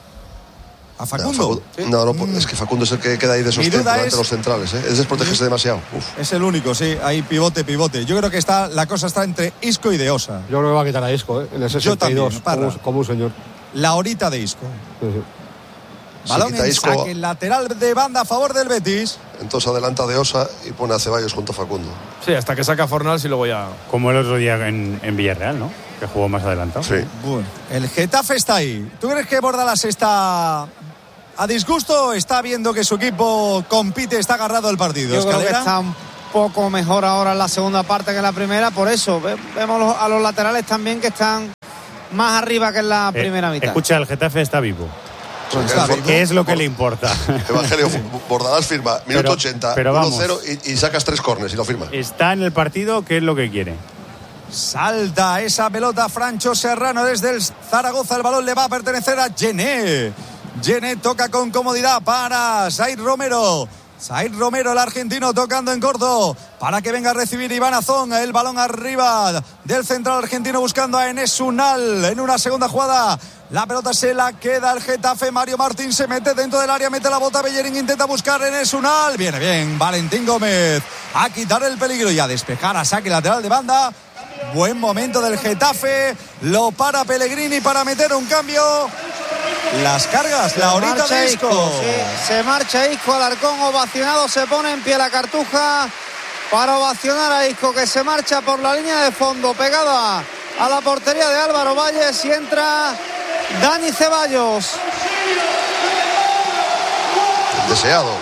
Speaker 11: ¿A Facundo?
Speaker 7: No, Facundo, ¿sí? no, no mm. es que Facundo es el que queda ahí de sostén delante de los centrales, ¿eh? Es desprotegerse demasiado. Uf.
Speaker 11: Es el único, sí, ahí pivote, pivote. Yo creo que está, la cosa está entre Isco y De Osa.
Speaker 12: Yo creo que va a quitar a Isco, ¿eh? En el sesenta y dos,
Speaker 11: yo también,
Speaker 12: como, como un señor.
Speaker 11: La horita de Isco.
Speaker 12: Sí, sí.
Speaker 11: Balón en Isco, saque lateral de banda a favor del Betis.
Speaker 7: Entonces adelanta De Osa y pone a Ceballos junto a Facundo.
Speaker 5: Sí, hasta que saca Fornals y luego ya...
Speaker 8: Como el otro día en, en Villarreal, ¿no? Que jugó más adelantado.
Speaker 7: Sí.
Speaker 11: Bueno, el Getafe está ahí. ¿Tú crees que Bordalas está a disgusto? ¿Está viendo que su equipo compite, está agarrado el partido?
Speaker 6: Yo
Speaker 11: Escalera.
Speaker 6: creo que está un poco mejor ahora en la segunda parte que en la primera. Por eso vemos a los laterales también que están más arriba que en la eh, primera mitad.
Speaker 8: Escucha, el Getafe está vivo.
Speaker 7: Pues
Speaker 8: ¿Qué es lo que le importa?
Speaker 7: Evangelio, Bordalás firma minuto
Speaker 8: pero,
Speaker 7: ochenta,
Speaker 8: pero
Speaker 7: uno cero y, y sacas tres córners y lo firma.
Speaker 8: Está en el partido, ¿qué es lo que quiere?
Speaker 11: Salta esa pelota Francho Serrano desde el Zaragoza. El balón le va a pertenecer a Gené. Gené toca con comodidad para Said Romero. Said Romero, el argentino, tocando en corto para que venga a recibir Iván Azón. El balón arriba del central argentino buscando a Enes Unal en una segunda jugada La pelota se la queda el Getafe. Mario Martín se mete dentro del área, mete la bota. Bellerín intenta buscar en Enes Unal. Viene bien Valentín Gómez a quitar el peligro y a despejar a saque lateral de banda. Buen momento del Getafe. Lo para Pellegrini para meter un cambio. Las cargas, la horita de Isco.
Speaker 6: Sí, se marcha Isco. Alarcón ovacionado. Se pone en pie la Cartuja para ovacionar a Isco, que se marcha por la línea de fondo, pegada a la portería de Álvaro Valles, y entra Dani Ceballos.
Speaker 7: Deseado.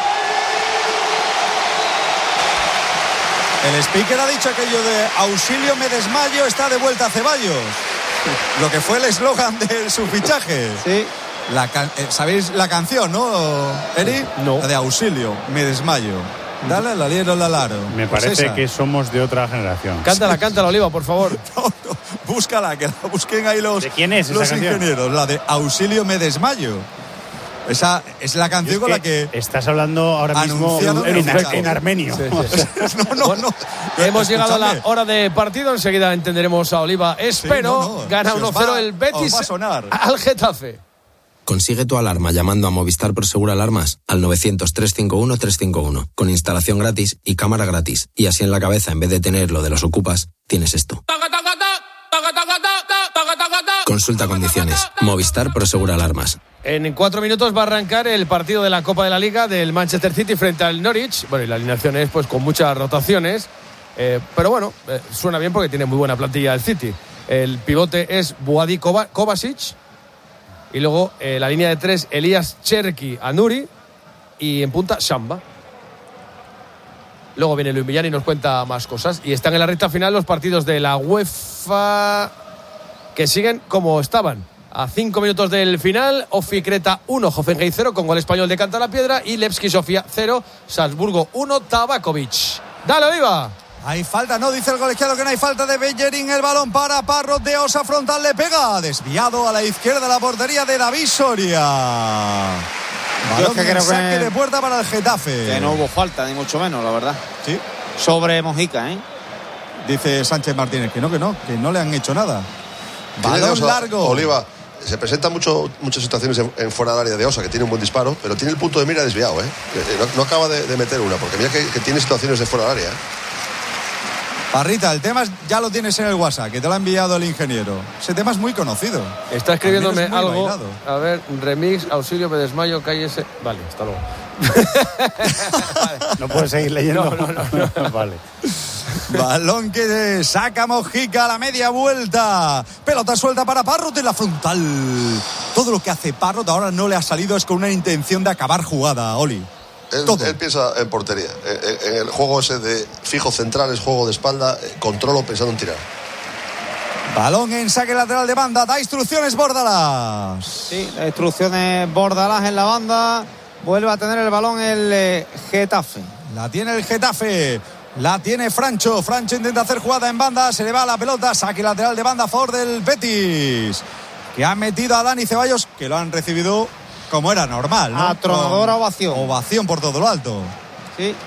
Speaker 11: El speaker ha dicho aquello de auxilio, me desmayo, está de vuelta Ceballos. Lo que fue el eslogan de su fichaje.
Speaker 6: Sí.
Speaker 11: La can- eh, ¿Sabéis la canción, no, Eri?
Speaker 5: No.
Speaker 11: La de auxilio, me desmayo. Dale, la liero, la laro.
Speaker 8: Me
Speaker 11: Pues
Speaker 8: parece
Speaker 11: esa.
Speaker 8: que somos de otra generación.
Speaker 5: Cántala, cántala, Oliva, por favor.
Speaker 11: No, no, búscala, que la busquen ahí los,
Speaker 8: ¿De quién es esa
Speaker 11: los
Speaker 8: canción?
Speaker 11: ingenieros. La de auxilio, me desmayo. Esa es la canción
Speaker 8: Es
Speaker 11: con
Speaker 8: que
Speaker 11: la que
Speaker 8: estás hablando ahora mismo
Speaker 11: anunciado
Speaker 8: en,
Speaker 11: el
Speaker 8: en,
Speaker 11: fichaje.
Speaker 8: en armenio.
Speaker 5: Sí, sí, sí.
Speaker 11: no, no, no.
Speaker 5: Hemos llegado a la
Speaker 11: Escúchame.
Speaker 5: hora de partido. Enseguida entenderemos a Oliva. Espero.
Speaker 11: Sí, no, no.
Speaker 5: Gana
Speaker 11: Se os
Speaker 5: uno cero
Speaker 11: va-
Speaker 5: el Betis
Speaker 11: os va a sonar.
Speaker 5: al Getafe.
Speaker 13: Consigue tu alarma llamando a Movistar Prosegur Alarmas al novecientos, trescientos cincuenta y uno, trescientos cincuenta y uno, con instalación gratis y cámara gratis. Y así en la cabeza, en vez de tener lo de los ocupas, tienes esto. Consulta condiciones. Movistar Prosegur Alarmas.
Speaker 5: En cuatro minutos va a arrancar el partido de la Copa de la Liga del Manchester City frente al Norwich. Bueno, y la alineación es pues con muchas rotaciones. Eh, pero bueno, eh, suena bien porque tiene muy buena plantilla el City. El pivote es Buadi Kova- Kovacic. Y luego eh, la línea de tres, Elías Cherki Anuri. Y en punta, Samba. Luego viene Luis Millán y nos cuenta más cosas. Y están en la recta final los partidos de la UEFA que siguen como estaban. A cinco minutos del final, Ofi Creta uno, Hoffenheim cero, con gol español de Canta la Piedra. Y Levski Sofía cero, Salzburgo uno, Tabakovic. ¡Dale, Oliva!
Speaker 11: Hay falta, no, dice el colegiado que no hay falta de Bellerín. El balón para Parrot de Osa, frontal, le pega. Desviado a la izquierda de la portería de David Soria. Balón
Speaker 6: que
Speaker 11: en
Speaker 6: creo
Speaker 11: saque
Speaker 6: que-
Speaker 11: de puerta para el Getafe.
Speaker 6: Que no hubo falta, ni mucho menos, la verdad.
Speaker 11: Sí,
Speaker 6: Sobre Mojica, ¿eh?
Speaker 11: dice Sánchez Martínez que no, que no, que no le han hecho nada.
Speaker 7: Tiene de
Speaker 11: Balón
Speaker 7: Osa,
Speaker 11: largo.
Speaker 7: Oliva, se presentan mucho, muchas situaciones en, en fuera del área de Osa, que tiene un buen disparo, pero tiene el punto de mira desviado, ¿eh? Eh, No, no acaba de, de meter una, porque mira que, que tiene situaciones de fuera del área, ¿eh?
Speaker 11: Parrita, el tema es- ya lo tienes en el WhatsApp, que te lo ha enviado el ingeniero. Ese tema es muy conocido.
Speaker 5: Está escribiéndome
Speaker 11: Al menos muy
Speaker 5: algo.
Speaker 11: bailado.
Speaker 5: A ver, remix, auxilio, me desmayo, cállese. Vale, hasta luego.
Speaker 8: No puedes seguir leyendo.
Speaker 5: No, no, no,
Speaker 8: Vale.
Speaker 11: Balón que saca Mojica a la media vuelta. Pelota suelta para Parrot en la frontal. Todo lo que hace Parrot ahora no le ha salido, es con una intención de acabar jugada, Oli.
Speaker 7: Él,
Speaker 11: Todo.
Speaker 7: él piensa en portería. En, en el juego ese de fijo central, es juego de espalda, eh, controlo pensando en tirar.
Speaker 11: Balón en saque lateral de banda. Da instrucciones Bórdalas.
Speaker 6: Sí, la instrucción es Bordalás en la banda. Vuelve a tener el balón el eh, Getafe.
Speaker 11: La tiene el Getafe. La tiene Francho. Francho intenta hacer jugada en banda. Se le va la pelota. Saque lateral de banda a favor del Betis, que ha metido a Dani Ceballos, que lo han recibido como era normal, ¿no?
Speaker 6: Atronadora
Speaker 11: Con
Speaker 6: ovación.
Speaker 11: Ovación por todo lo alto.
Speaker 6: Sí.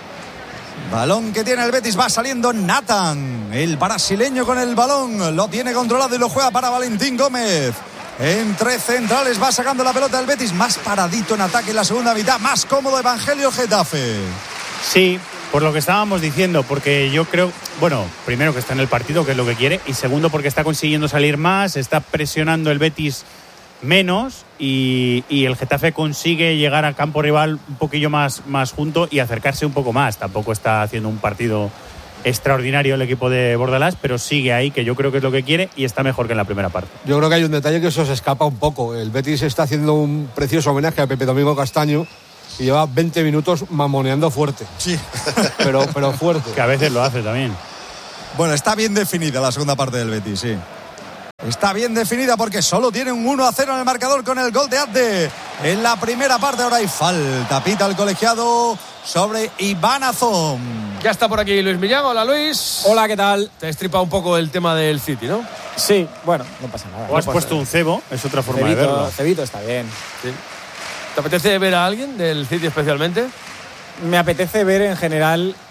Speaker 11: Balón que tiene el Betis, va saliendo Nathan, el brasileño con el balón, lo tiene controlado y lo juega para Valentín Gómez. Entre centrales va sacando la pelota el Betis, más paradito en ataque en la segunda mitad, más cómodo Evangelio Getafe.
Speaker 8: Sí, por lo que estábamos diciendo, porque yo creo, bueno, primero que está en el partido, que es lo que quiere, y segundo porque está consiguiendo salir más, está presionando el Betis menos y, y el Getafe consigue llegar al campo rival un poquillo más, más junto y acercarse un poco más. Tampoco está haciendo un partido extraordinario el equipo de Bordalás, pero sigue ahí, que yo creo que es lo que quiere y está mejor que en la primera parte.
Speaker 12: Yo creo que hay un detalle que eso se escapa un poco. El Betis está haciendo un precioso homenaje a Pepe Domingo Castaño y lleva veinte minutos mamoneando fuerte.
Speaker 11: Sí.
Speaker 12: Pero, pero fuerte.
Speaker 8: Que a veces lo hace también.
Speaker 11: Bueno, está bien definida la segunda parte del Betis, sí. Está bien definida porque solo tiene un uno a cero en el marcador con el gol de Abde. En la primera parte ahora hay falta. Pita el colegiado sobre Iván Azón.
Speaker 5: Ya está por aquí Luis Millán. Hola, Luis.
Speaker 10: Hola, ¿qué tal?
Speaker 5: Te estripa un poco el tema del City, ¿no?
Speaker 10: Sí, bueno, no pasa nada.
Speaker 8: O has
Speaker 10: No pasa
Speaker 8: puesto
Speaker 10: nada.
Speaker 8: un cebo, es otra forma de
Speaker 10: Cebito,
Speaker 8: verlo.
Speaker 10: Cebito está bien.
Speaker 5: Sí. ¿Te apetece ver a alguien del City especialmente?
Speaker 10: Me apetece ver en general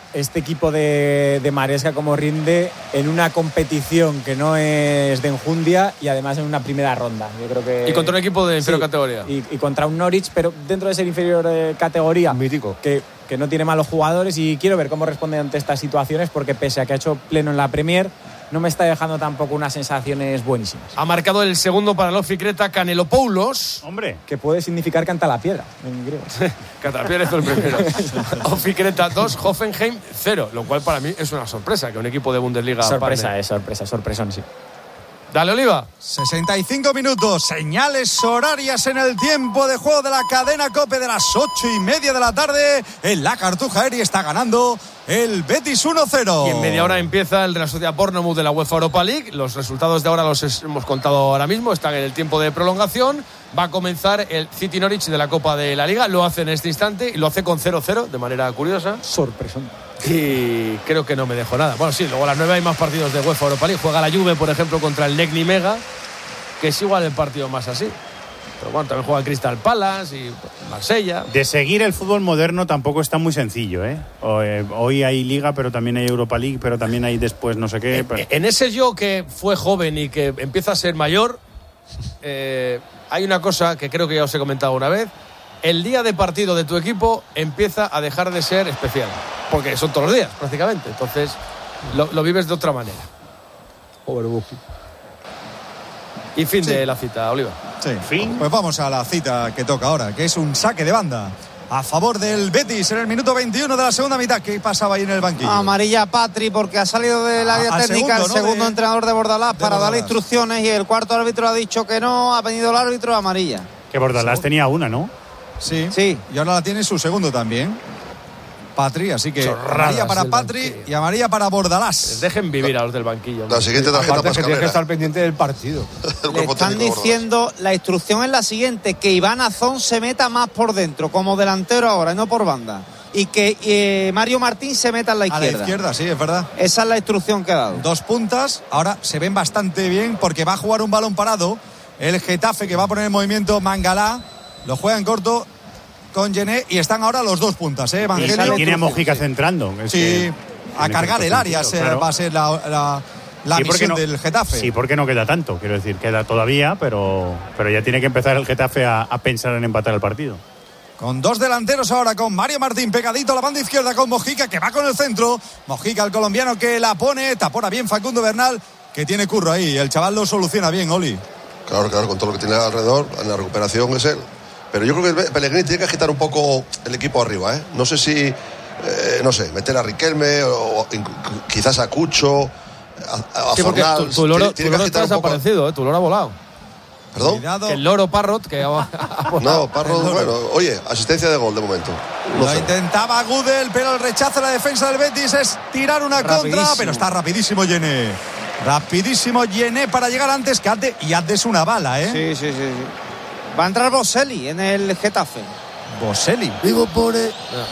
Speaker 14: este equipo de, de Maresca como rinde en una competición que no es de enjundia y además en una primera ronda. Yo creo que
Speaker 5: y contra un equipo de inferior
Speaker 14: sí,
Speaker 5: categoría.
Speaker 14: Y, y contra un Norwich, pero dentro de ser inferior eh, categoría.
Speaker 12: Mítico.
Speaker 14: Que, que no tiene malos jugadores y quiero ver cómo responde ante estas situaciones porque pese a que ha hecho pleno en la Premier, no me está dejando tampoco unas sensaciones buenísimas.
Speaker 5: Ha marcado el segundo para el Oficreta Canelopoulos.
Speaker 8: Hombre.
Speaker 14: Que puede significar canta la piedra en griego.
Speaker 5: Canta la piedra es el primero. Oficreta dos, Hoffenheim cero, lo cual para mí es una sorpresa que un equipo de Bundesliga...
Speaker 14: Sorpresa,
Speaker 5: parne.
Speaker 14: es sorpresa, sorpresón, sí.
Speaker 5: Dale, Oliva.
Speaker 11: sesenta y cinco minutos, señales horarias en el tiempo de juego de la cadena COPE de las ocho y media de la tarde. En la Cartuja Eri está ganando el Betis uno cero.
Speaker 5: Y en media hora empieza el de la Sociedad Bournemouth de la UEFA Europa League. Los resultados de ahora los hemos contado ahora mismo, están en el tiempo de prolongación. Va a comenzar el City Norwich de la Copa de la Liga. Lo hace en este instante y lo hace con cero cero de manera curiosa.
Speaker 14: Sorpresón.
Speaker 5: Y creo que no me dejo nada. Bueno, sí, luego a las nueve hay más partidos de UEFA Europa League. Juega la Juve, por ejemplo, contra el Legni Mega, que es igual el partido más así. Pero bueno, también juega Crystal Palace y Marsella.
Speaker 8: De seguir el fútbol moderno tampoco está muy sencillo, ¿eh? Hoy hay Liga, pero también hay Europa League, pero también hay después no sé qué. Pero...
Speaker 5: En ese yo que fue joven y que empieza a ser mayor, eh, hay una cosa que creo que ya os he comentado una vez. El día de partido de tu equipo empieza a dejar de ser especial. Porque son todos los días, prácticamente. Entonces, lo, lo vives de otra manera.
Speaker 12: Overbooking.
Speaker 5: Y fin
Speaker 11: Sí.
Speaker 5: de la cita, Oliva.
Speaker 11: Sí, fin. Pues vamos a la cita que toca ahora, que es un saque de banda a favor del Betis en el minuto veintiuno de la segunda mitad. ¿Qué pasaba ahí en el banquillo?
Speaker 6: Amarilla a Patri porque ha salido del área
Speaker 11: al
Speaker 6: técnica
Speaker 11: segundo,
Speaker 6: el
Speaker 11: ¿no?
Speaker 6: segundo
Speaker 11: de,
Speaker 6: entrenador de Bordalás
Speaker 11: de
Speaker 6: para
Speaker 11: Bordalás.
Speaker 6: dar instrucciones y el cuarto árbitro ha dicho que no, ha venido el árbitro amarilla.
Speaker 8: Que Bordalás tenía una, ¿no?
Speaker 11: Sí,
Speaker 6: sí.
Speaker 11: Y ahora la tiene su segundo también. Patri, así que
Speaker 5: Chorradas
Speaker 11: amarilla para
Speaker 5: del
Speaker 11: Patri
Speaker 5: banquillo.
Speaker 11: y amarilla para Bordalás.
Speaker 5: Les dejen vivir a los del banquillo.
Speaker 7: La siguiente tarjeta
Speaker 12: Aparte
Speaker 7: más
Speaker 12: que tienes que
Speaker 7: cabera.
Speaker 12: estar pendiente del partido.
Speaker 7: El
Speaker 6: Le
Speaker 7: cuerpo
Speaker 6: están
Speaker 7: técnico de Bordalás.
Speaker 6: diciendo, la instrucción es la siguiente, que Iván Azón se meta más por dentro, como delantero ahora, y no por banda. Y que eh, Mario Martín se meta en la
Speaker 11: A
Speaker 6: izquierda.
Speaker 11: la izquierda, sí, es verdad.
Speaker 6: Esa es la instrucción que ha dado.
Speaker 11: Dos puntas, ahora se ven bastante bien porque va a jugar un balón parado. El Getafe que va a poner en movimiento Mangalá, lo juega en corto con Gené y están ahora los dos puntas, ¿eh?
Speaker 8: Y
Speaker 11: Evangelio.
Speaker 8: tiene a Mojica centrando. Es
Speaker 11: Sí,
Speaker 8: que
Speaker 11: a
Speaker 8: tiene
Speaker 11: cargar
Speaker 8: que
Speaker 11: el área
Speaker 8: sentido,
Speaker 11: se-
Speaker 8: claro.
Speaker 11: va a ser la, la, la
Speaker 8: Sí, porque
Speaker 11: misión
Speaker 8: no-
Speaker 11: del Getafe.
Speaker 8: Sí, porque no queda tanto, quiero decir, queda todavía, pero, pero ya tiene que empezar el Getafe a, a pensar en empatar el partido.
Speaker 11: Con dos delanteros ahora, con Mario Martín pegadito a la banda izquierda, con Mojica que va con el centro. Mojica, el colombiano que la pone, tapona bien Facundo Bernal, que tiene curro ahí. El chaval lo soluciona bien, Oli.
Speaker 7: Claro, claro, con todo lo que tiene alrededor, en la recuperación es él. Pero yo creo que Pellegrini tiene que agitar un poco el equipo arriba, ¿eh? No sé si, eh, no sé, meter a Riquelme o inc- quizás a Cucho, a, a
Speaker 5: Sí, porque
Speaker 7: Fornals.
Speaker 5: tu, tu loro,
Speaker 7: Tiene-
Speaker 5: tu
Speaker 7: tiene que
Speaker 5: loro
Speaker 7: agitar
Speaker 5: está
Speaker 7: un poco.
Speaker 5: desaparecido, ¿eh? Tu loro ha volado.
Speaker 7: ¿Perdón?
Speaker 11: Cuidado.
Speaker 5: El loro Parrot que ha, ha volado.
Speaker 7: No, Parro, bueno, oye, asistencia de gol de momento. uno
Speaker 11: Lo
Speaker 7: cero.
Speaker 11: intentaba Gudel, pero el rechazo de la defensa del Betis es tirar una
Speaker 6: Rapidísimo.
Speaker 11: contra, pero está rapidísimo Yené. Rapidísimo Yené para llegar antes que Ade, y Ade es una bala, ¿eh?
Speaker 6: Sí, sí, sí, sí. Va a entrar Boselli en el Getafe.
Speaker 11: Boselli.
Speaker 6: Vivo por el...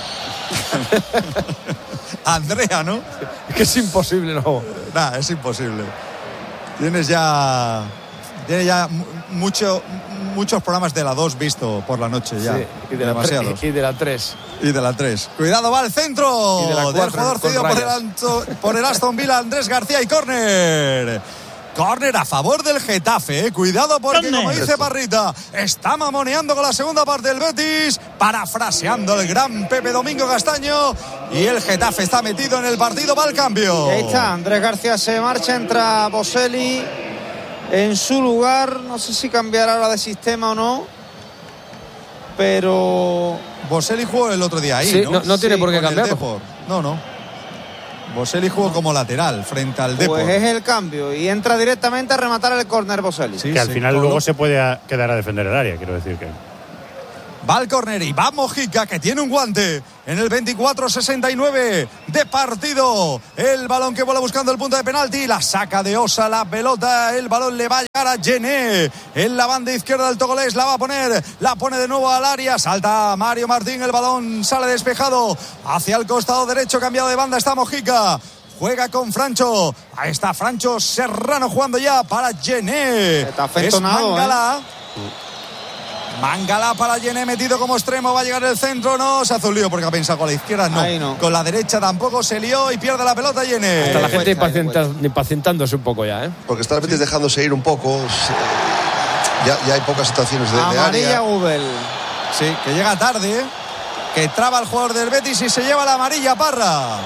Speaker 11: Andrea, ¿no?
Speaker 5: Es que es imposible, no.
Speaker 11: Nah, es imposible. Tienes ya. Tienes ya mu- mucho, muchos programas de la dos visto por la noche ya.
Speaker 5: Sí, y de la
Speaker 11: Demasiados.
Speaker 5: tres. Y de la tres.
Speaker 11: Y de la tres. Cuidado, va al centro
Speaker 5: Y de la
Speaker 11: del
Speaker 5: cuatro,
Speaker 11: jugador
Speaker 5: con
Speaker 11: cedido por el,
Speaker 5: rayas.
Speaker 11: Anto- por el Aston Villa, Andrés García, y córner. Córner a favor del Getafe, ¿eh? Cuidado porque,
Speaker 8: Córner.
Speaker 11: como dice Parrita, está mamoneando con la segunda parte del Betis, parafraseando el gran Pepe Domingo Castaño, y el Getafe está metido en el partido, va al cambio.
Speaker 6: Y ahí está, Andrés García se marcha, entra Boselli en su lugar. No sé si cambiará ahora de sistema o no, pero
Speaker 11: Boselli jugó el otro día ahí,
Speaker 5: Sí,
Speaker 11: ¿no?
Speaker 5: no- no tiene por qué
Speaker 11: con el
Speaker 5: cambiarlo.
Speaker 11: Depor. No, no. Boselli jugó como lateral frente al Depor.
Speaker 6: pues es el cambio. Y entra directamente a rematar el córner Boselli.
Speaker 11: Sí,
Speaker 8: que al
Speaker 11: se
Speaker 8: final
Speaker 11: coló.
Speaker 8: luego se puede a- quedar a defender el área, quiero decir que...
Speaker 11: Va al córner y va Mojica, que tiene un guante en el veinticuatro sesenta y nueve de partido. El balón que vuela buscando el punto de penalti, la saca de Osa la pelota, el balón le va a llegar a Gené en la banda izquierda del togolés, la va a poner, la pone de nuevo al área, salta Mario Martín, el balón sale despejado hacia el costado derecho, cambiado de banda está Mojica. Juega con Francho. Ahí está Francho Serrano jugando ya para Gené.
Speaker 6: Está
Speaker 11: Es
Speaker 6: fentonado,
Speaker 11: Mangala. Mangala para Yené, metido como extremo, va a llegar el centro, no, se hace un lío porque ha pensado con la izquierda, no. no. Con la derecha tampoco se lió y pierde la pelota Yené.
Speaker 5: Está la gente impacienta, impacientándose un poco ya, ¿eh?
Speaker 7: Porque está el Betis dejándose ir un poco. Ya, ya hay pocas situaciones de, de área.
Speaker 6: Amarilla Gudel.
Speaker 11: Sí, que llega tarde, ¿eh? Que traba el jugador del Betis y se lleva la amarilla Parra.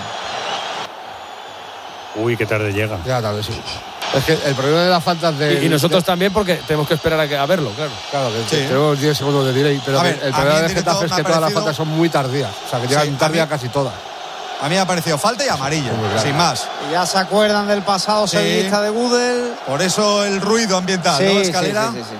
Speaker 8: Uy, qué tarde llega.
Speaker 12: Ya tarde, sí. Es que el problema de las faltas de...
Speaker 5: Y, y nosotros de... también, porque tenemos que esperar a, que, a verlo, claro.
Speaker 12: Claro, que sí. Tenemos diez segundos de delay, pero ver, el problema de Getafe es que todas las faltas son muy tardías. O sea, que llegan sí, tarde a casi todas.
Speaker 11: A mí me ha parecido falta y amarilla, claro. Sin más.
Speaker 6: Y ya se acuerdan del pasado sí. sevillista de Gudel.
Speaker 11: Por eso el ruido ambiental,
Speaker 6: sí,
Speaker 11: ¿no? Escalera.
Speaker 6: Sí, sí, sí, sí.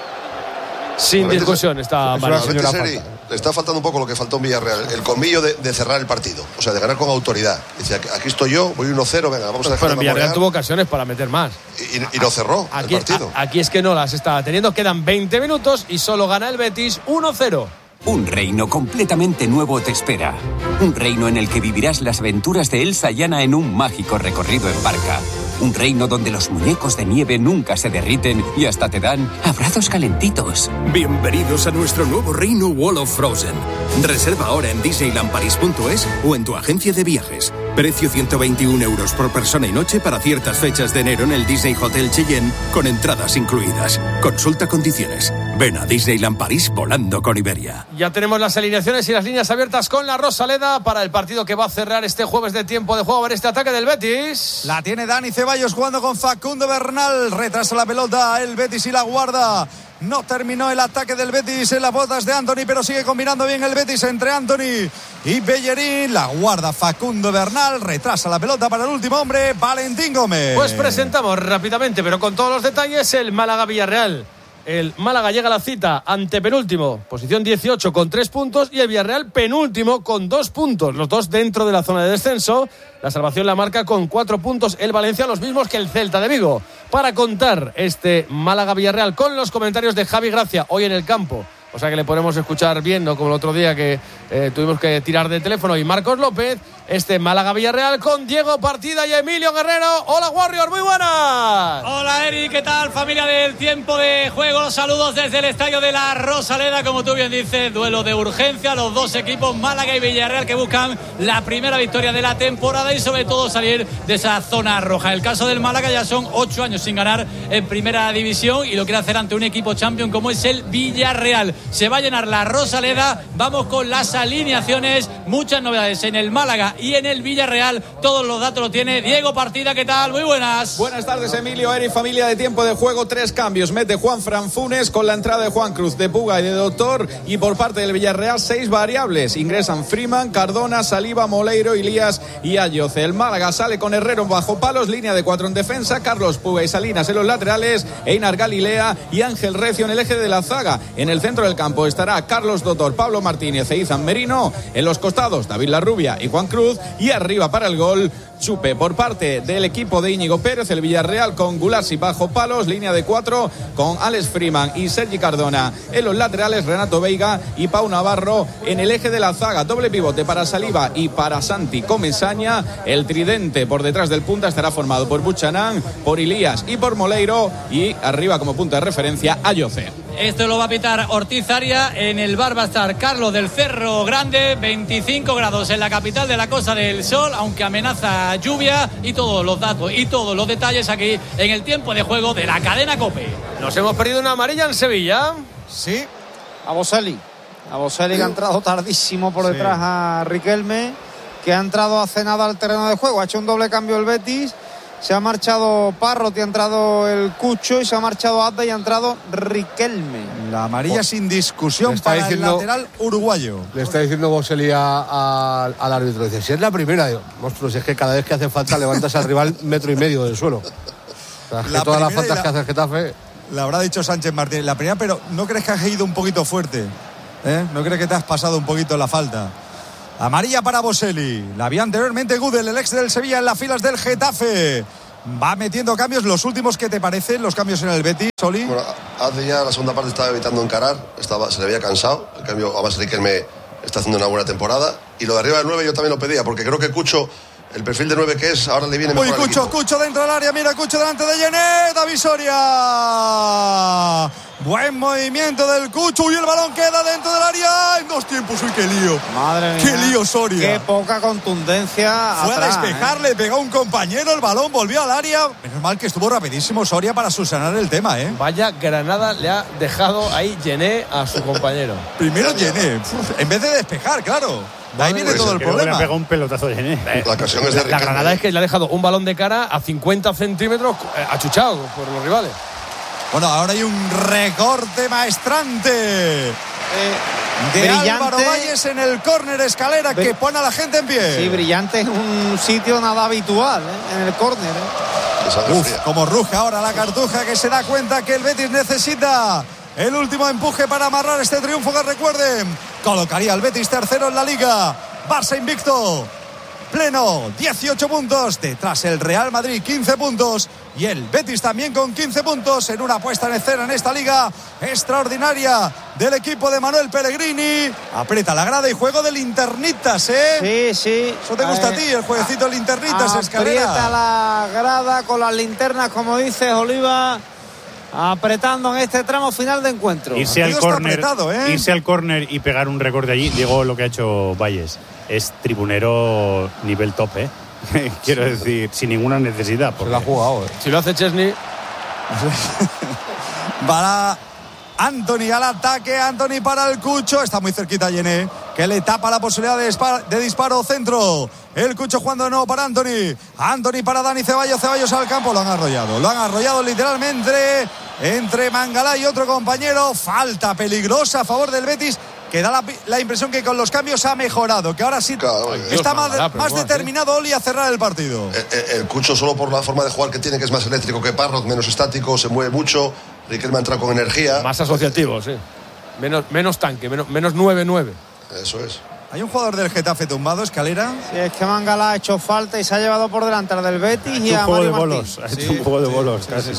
Speaker 5: Sin discusión está
Speaker 7: Manuel, señora falta. Le está faltando un poco lo que faltó en Villarreal, el colmillo de, de cerrar el partido, o sea, de ganar con autoridad. Dice, aquí estoy yo, voy uno cero, venga, vamos a dejar.
Speaker 5: Pero en Villarreal tuvo ocasiones para meter más.
Speaker 7: Y, y, y lo cerró
Speaker 5: aquí,
Speaker 7: el partido.
Speaker 5: A, aquí es que no las estaba teniendo, quedan veinte minutos y solo gana el Betis uno cero.
Speaker 15: Un reino completamente nuevo te espera. Un reino en el que vivirás las aventuras de Elsa y Anna en un mágico recorrido en barca. Un reino donde los muñecos de nieve nunca se derriten y hasta te dan abrazos calentitos.
Speaker 16: Bienvenidos a nuestro nuevo reino Wall of Frozen. Reserva ahora en disneyland paris punto es o en tu agencia de viajes. Precio ciento veintiún euros por persona y noche para ciertas fechas de enero en el Disney Hotel Cheyenne con entradas incluidas. Consulta condiciones. Ven a Disneyland París volando con Iberia.
Speaker 5: Ya tenemos las alineaciones y las líneas abiertas con la Rosaleda para el partido que va a cerrar este jueves de tiempo de juego. A ver este ataque del Betis.
Speaker 11: La tiene Dani Ceballos jugando con Facundo Bernal. Retrasa la pelota el Betis y la guarda. No terminó el ataque del Betis en las botas de Antony, pero sigue combinando bien el Betis entre Antony y Bellerín. La guarda Facundo Bernal. Retrasa la pelota para el último hombre, Valentín Gómez.
Speaker 5: Pues presentamos rápidamente, pero con todos los detalles, el Málaga-Villarreal. El Málaga llega a la cita antepenúltimo, posición dieciocho con tres puntos, y el Villarreal penúltimo con dos puntos, los dos dentro de la zona de descenso. La salvación la marca con cuatro puntos el Valencia, los mismos que el Celta de Vigo. Para contar este Málaga-Villarreal con los comentarios de Javi Gracia hoy en el campo, o sea que le podemos escuchar bien, no como el otro día que eh, tuvimos que tirar de teléfono, y Marcos López, este Málaga-Villarreal con Diego Partida y Emilio Guerrero. Hola Warrior, muy buenas.
Speaker 17: Hola Eri, ¿qué tal familia del tiempo de juego? Los saludos desde el estadio de la Rosaleda, como tú bien dices, duelo de urgencia, los dos equipos Málaga y Villarreal que buscan la primera victoria de la temporada y sobre todo salir de esa zona roja. El caso del Málaga ya son ocho años sin ganar en primera división y lo quiere hacer ante un equipo champion como es el Villarreal. Se va a llenar la Rosaleda, vamos con las alineaciones, muchas novedades en el Málaga y en el Villarreal, todos los datos los tiene Diego Partida. ¿Qué tal? Muy buenas.
Speaker 18: Buenas tardes Emilio, Eri, familia de tiempo de juego. Tres cambios, mete Juan Fran Funes con la entrada de Juan Cruz, de Puga y de Doctor, y por parte del Villarreal seis variables, ingresan Freeman, Cardona, Saliba, Moleiro, Ilías y Ayoce. El Málaga sale con Herrero bajo palos, línea de cuatro en defensa, Carlos Puga y Salinas en los laterales, Einar Galilea y Ángel Recio en el eje de la zaga. En el centro del campo estará Carlos Doctor, Pablo Martínez e Izan Merino, en los costados David Larrubia y Juan Cruz, y arriba para el gol Chupe. Por parte del equipo de Íñigo Pérez, el Villarreal con Gulasi bajo palos, línea de cuatro con Alex Freeman y Sergi Cardona en los laterales, Renato Veiga y Pau Navarro en el eje de la zaga, doble pivote para Saliba y para Santi Comesaña. El tridente por detrás del punta estará formado por Buchanán, por Ilías y por Moleiro, y arriba como punta de referencia Ayoce.
Speaker 17: Esto lo va a pitar Ortiz Aria. En el bar va a estar Carlos del Cerro Grande. Veinticinco grados en la capital de la Costa del Sol, aunque amenaza lluvia, y todos los datos y todos los detalles aquí en el tiempo de juego de la cadena COPE.
Speaker 5: Nos hemos perdido una amarilla en Sevilla.
Speaker 6: Sí, a Boselli. A Boselli que ha entrado tardísimo por detrás sí. a Riquelme, que ha entrado hace nada al terreno de juego. Ha hecho un doble cambio el Betis. Se ha marchado Parrot y ha entrado el Cucho, y se ha marchado Adda y ha entrado Riquelme.
Speaker 11: La amarilla oh. sin discusión para diciendo, el lateral uruguayo.
Speaker 12: Le está diciendo Boselli al árbitro, dice, si es la primera, digo, monstruo, si es que cada vez que hace falta levantas al rival metro y medio del suelo. O sea, que todas las faltas la, que hace el Getafe...
Speaker 11: Le habrá dicho Sánchez Martínez, la primera, pero ¿no crees que has ido un poquito fuerte? ¿Eh? ¿No crees que te has pasado un poquito la falta? Amarilla para Boselli. La había anteriormente Gudel, el ex del Sevilla, en las filas del Getafe. Va metiendo cambios. Los últimos, ¿qué te parecen los cambios en el Betis, Soli?
Speaker 7: Bueno, hace ya la segunda parte estaba evitando encarar, estaba, se le había cansado. El cambio, además Riquelme está haciendo una buena temporada. Y lo de arriba del nueve yo también lo pedía, porque creo que Cucho, el perfil de nueve que es, ahora le viene mejor.
Speaker 11: Uy, Cucho, Cucho dentro del área, mira, Cucho delante de Yené, David Soria. Buen movimiento del Cucho y el balón queda dentro del área en dos tiempos. ¡Uy, qué lío!
Speaker 6: Madre mía.
Speaker 11: ¡Qué lío, Soria!
Speaker 6: ¡Qué poca contundencia!
Speaker 11: Fue
Speaker 6: atrás,
Speaker 11: a despejar,
Speaker 6: ¿eh?
Speaker 11: le pegó a un compañero, el balón volvió al área. Menos mal que estuvo rapidísimo Soria para subsanar el tema, ¿eh?
Speaker 5: Vaya granada le ha dejado ahí Gené a su compañero.
Speaker 11: Primero Gené, en vez de despejar, claro. De ahí viene todo el
Speaker 8: Creo que
Speaker 11: problema.
Speaker 8: le ha pegado un pelotazo de Gené.
Speaker 7: La ocasión es de
Speaker 5: La granada es que le ha dejado un balón de cara a cincuenta centímetros eh, achuchado por los rivales.
Speaker 11: Bueno, ahora hay un recorte maestrante.
Speaker 6: Eh,
Speaker 11: de
Speaker 6: brillante.
Speaker 11: Álvaro Valles en el córner, Escalera,
Speaker 6: Br-
Speaker 11: que pone a la gente en pie.
Speaker 6: Sí, brillante en un sitio nada habitual, ¿eh? En el córner. ¿eh?
Speaker 11: Uf, como ruge ahora la Cartuja, que se da cuenta que el Betis necesita el último empuje para amarrar este triunfo que, recuerden, colocaría al Betis tercero en la Liga. Barça invicto, pleno, dieciocho puntos. Detrás el Real Madrid, quince puntos. Y el Betis también con quince puntos en una puesta en escena en esta Liga extraordinaria del equipo de Manuel Pellegrini. Aprieta la grada y juego del Linternitas, ¿eh?
Speaker 6: Sí, sí.
Speaker 11: Eso te gusta
Speaker 6: eh,
Speaker 11: a ti, el jueguecito del Linternitas, Escalera.
Speaker 6: Aprieta la grada con las linternas, como dices, Oliva, apretando en este tramo final de encuentro.
Speaker 8: Irse al córner,
Speaker 11: ¿eh?
Speaker 8: irse al córner y pegar un récord de allí, digo lo que ha hecho Valles. Es tribunero nivel top, ¿eh? Quiero decir, sin ninguna necesidad.
Speaker 12: Se lo ha jugado, ¿eh?
Speaker 5: Si lo hace Chesney.
Speaker 11: Para Anthony al ataque, Anthony para el Cucho, está muy cerquita Gené, que le tapa la posibilidad de, disparo, de disparo centro. El Cucho jugando de nuevo para Anthony, Anthony para Dani Ceballos, Ceballos al campo, lo han arrollado, lo han arrollado literalmente entre Mangalá y otro compañero. Falta peligrosa a favor del Betis, que da la, la impresión que con los cambios ha mejorado, que ahora sí claro, está más, Mangalá, más determinado Oli a cerrar el partido.
Speaker 7: El, el, el Cucho, solo por la forma de jugar que tiene, que es más eléctrico que Parrot, menos estático, se mueve mucho. Riquelme entra con energía.
Speaker 5: Más asociativo, sí. Menos, menos tanque, menos, menos nueve nueve.
Speaker 7: Eso es.
Speaker 11: Hay un jugador del Getafe tumbado, Escalera.
Speaker 6: Sí, es que Mangalá ha hecho falta y se ha llevado por delante al del Betis y a Mario Martín.
Speaker 8: Ha hecho un juego de bolos,
Speaker 11: sí,
Speaker 8: casi.
Speaker 11: Sí, sí.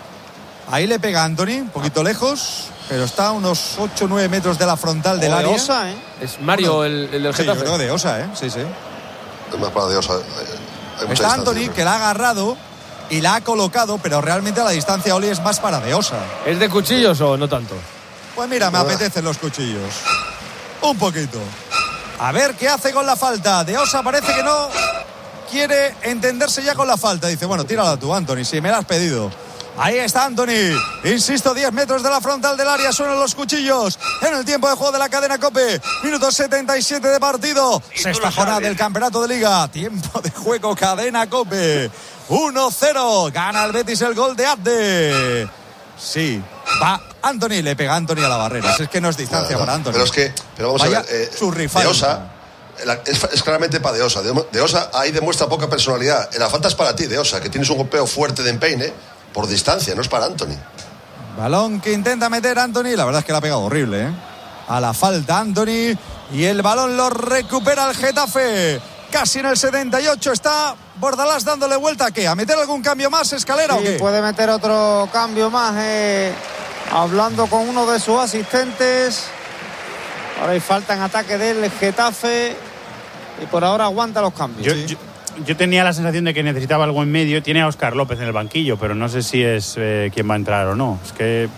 Speaker 11: Ahí le pega a Anthony, un poquito lejos, pero está a unos ocho o nueve metros de la frontal del
Speaker 6: o
Speaker 11: área.
Speaker 6: De Osa, ¿eh?
Speaker 5: Es Mario bueno, el, el del
Speaker 11: sí,
Speaker 5: Getafe.
Speaker 11: Yo creo de Osa, ¿eh? Sí, sí.
Speaker 7: Es más para de Osa. Hay, hay
Speaker 11: está Anthony, que la ha agarrado y la ha colocado, pero realmente a la distancia Oli es más para de Osa.
Speaker 5: ¿Es de cuchillos o no tanto?
Speaker 11: Pues mira, me apetecen los cuchillos. Un poquito. A ver qué hace con la falta. De Osa parece que no quiere entenderse ya con la falta. Dice, bueno, tírala tú, Anthony, si me la has pedido. Ahí está Anthony, insisto, diez metros de la frontal del área, suenan los cuchillos en el tiempo de juego de la cadena COPE, minuto setenta y siete de partido, sexta jornada del campeonato de Liga, tiempo de juego cadena COPE, uno cero, gana el Betis el gol de Abde. Sí, va Anthony, le pega Anthony a la barrera, es que no es distancia
Speaker 7: no, no,
Speaker 11: para Anthony.
Speaker 7: Pero es que, pero vamos
Speaker 11: Vaya
Speaker 7: a ver, eh,
Speaker 11: churrifalta.
Speaker 7: de Osa, es, es claramente para de Osa, de, de Osa ahí demuestra poca personalidad, la falta es para ti, de Osa, que tienes un golpeo fuerte de empeine, por distancia, no es para Anthony.
Speaker 11: Balón que intenta meter Anthony, la verdad es que la ha pegado horrible, ¿eh? A la falta Anthony y el balón lo recupera el Getafe. Casi en el setenta y ocho está Bordalás dándole vuelta a qué, a meter algún cambio más, Escalera,
Speaker 6: sí,
Speaker 11: o qué.
Speaker 6: Puede meter otro cambio más, eh, hablando con uno de sus asistentes. Ahora hay falta en ataque del Getafe y por ahora aguanta los cambios.
Speaker 8: Yo,
Speaker 6: sí.
Speaker 8: yo, yo tenía la sensación de que necesitaba algo en medio. Tiene a Óscar López en el banquillo, pero no sé si es eh, quien va a entrar o no. Es que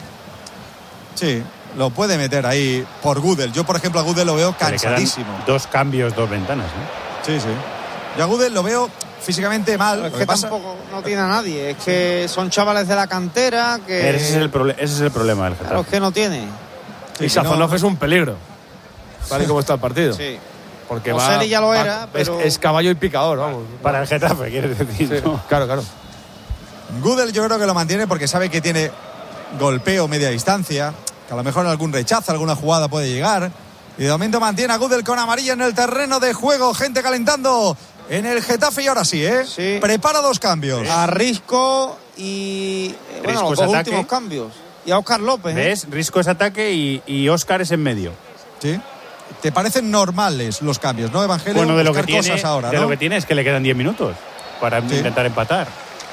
Speaker 11: sí, lo puede meter ahí por Gudel. Yo, por ejemplo, a Gudel lo veo cansadísimo.
Speaker 8: Dos cambios, dos ventanas, ¿no?
Speaker 11: Sí, sí. Yo a Gudel lo veo físicamente mal.
Speaker 6: Es que, que pasa... tampoco no tiene a nadie. Es que son chavales de la cantera que...
Speaker 8: Ese es el, proble- ese es el problema del Getafe.
Speaker 6: Claro, es que no tiene.
Speaker 5: Sí, y Sazonov no... es un peligro. Tal y como está el partido.
Speaker 6: Sí.
Speaker 5: Porque
Speaker 6: José
Speaker 5: va,
Speaker 6: ya lo
Speaker 5: va,
Speaker 6: era, pero...
Speaker 5: es, es caballo y picador, vamos.
Speaker 8: Para el Getafe, quieres decir.
Speaker 5: Sí,
Speaker 8: ¿no?
Speaker 5: Claro, claro.
Speaker 11: Gudel yo creo que lo mantiene porque sabe que tiene golpeo media distancia, que a lo mejor en algún rechazo, alguna jugada puede llegar. Y de momento mantiene a Gudel con amarilla en el terreno de juego. Gente calentando en el Getafe y ahora sí, ¿eh?
Speaker 6: Sí.
Speaker 11: Prepara dos cambios.
Speaker 6: A Risco y... Bueno, los dos
Speaker 8: ataque.
Speaker 6: últimos cambios. Y a Óscar López.
Speaker 8: ¿Ves?
Speaker 6: ¿eh?
Speaker 8: Risco es ataque y, y Óscar es en medio.
Speaker 11: Sí. ¿Te parecen normales los cambios, no, Evangelio?
Speaker 8: Bueno, de lo que
Speaker 11: Buscar
Speaker 8: tiene,
Speaker 11: cosas ahora,
Speaker 8: de
Speaker 11: ¿no?
Speaker 8: lo que tiene es que le quedan diez minutos para sí. intentar empatar.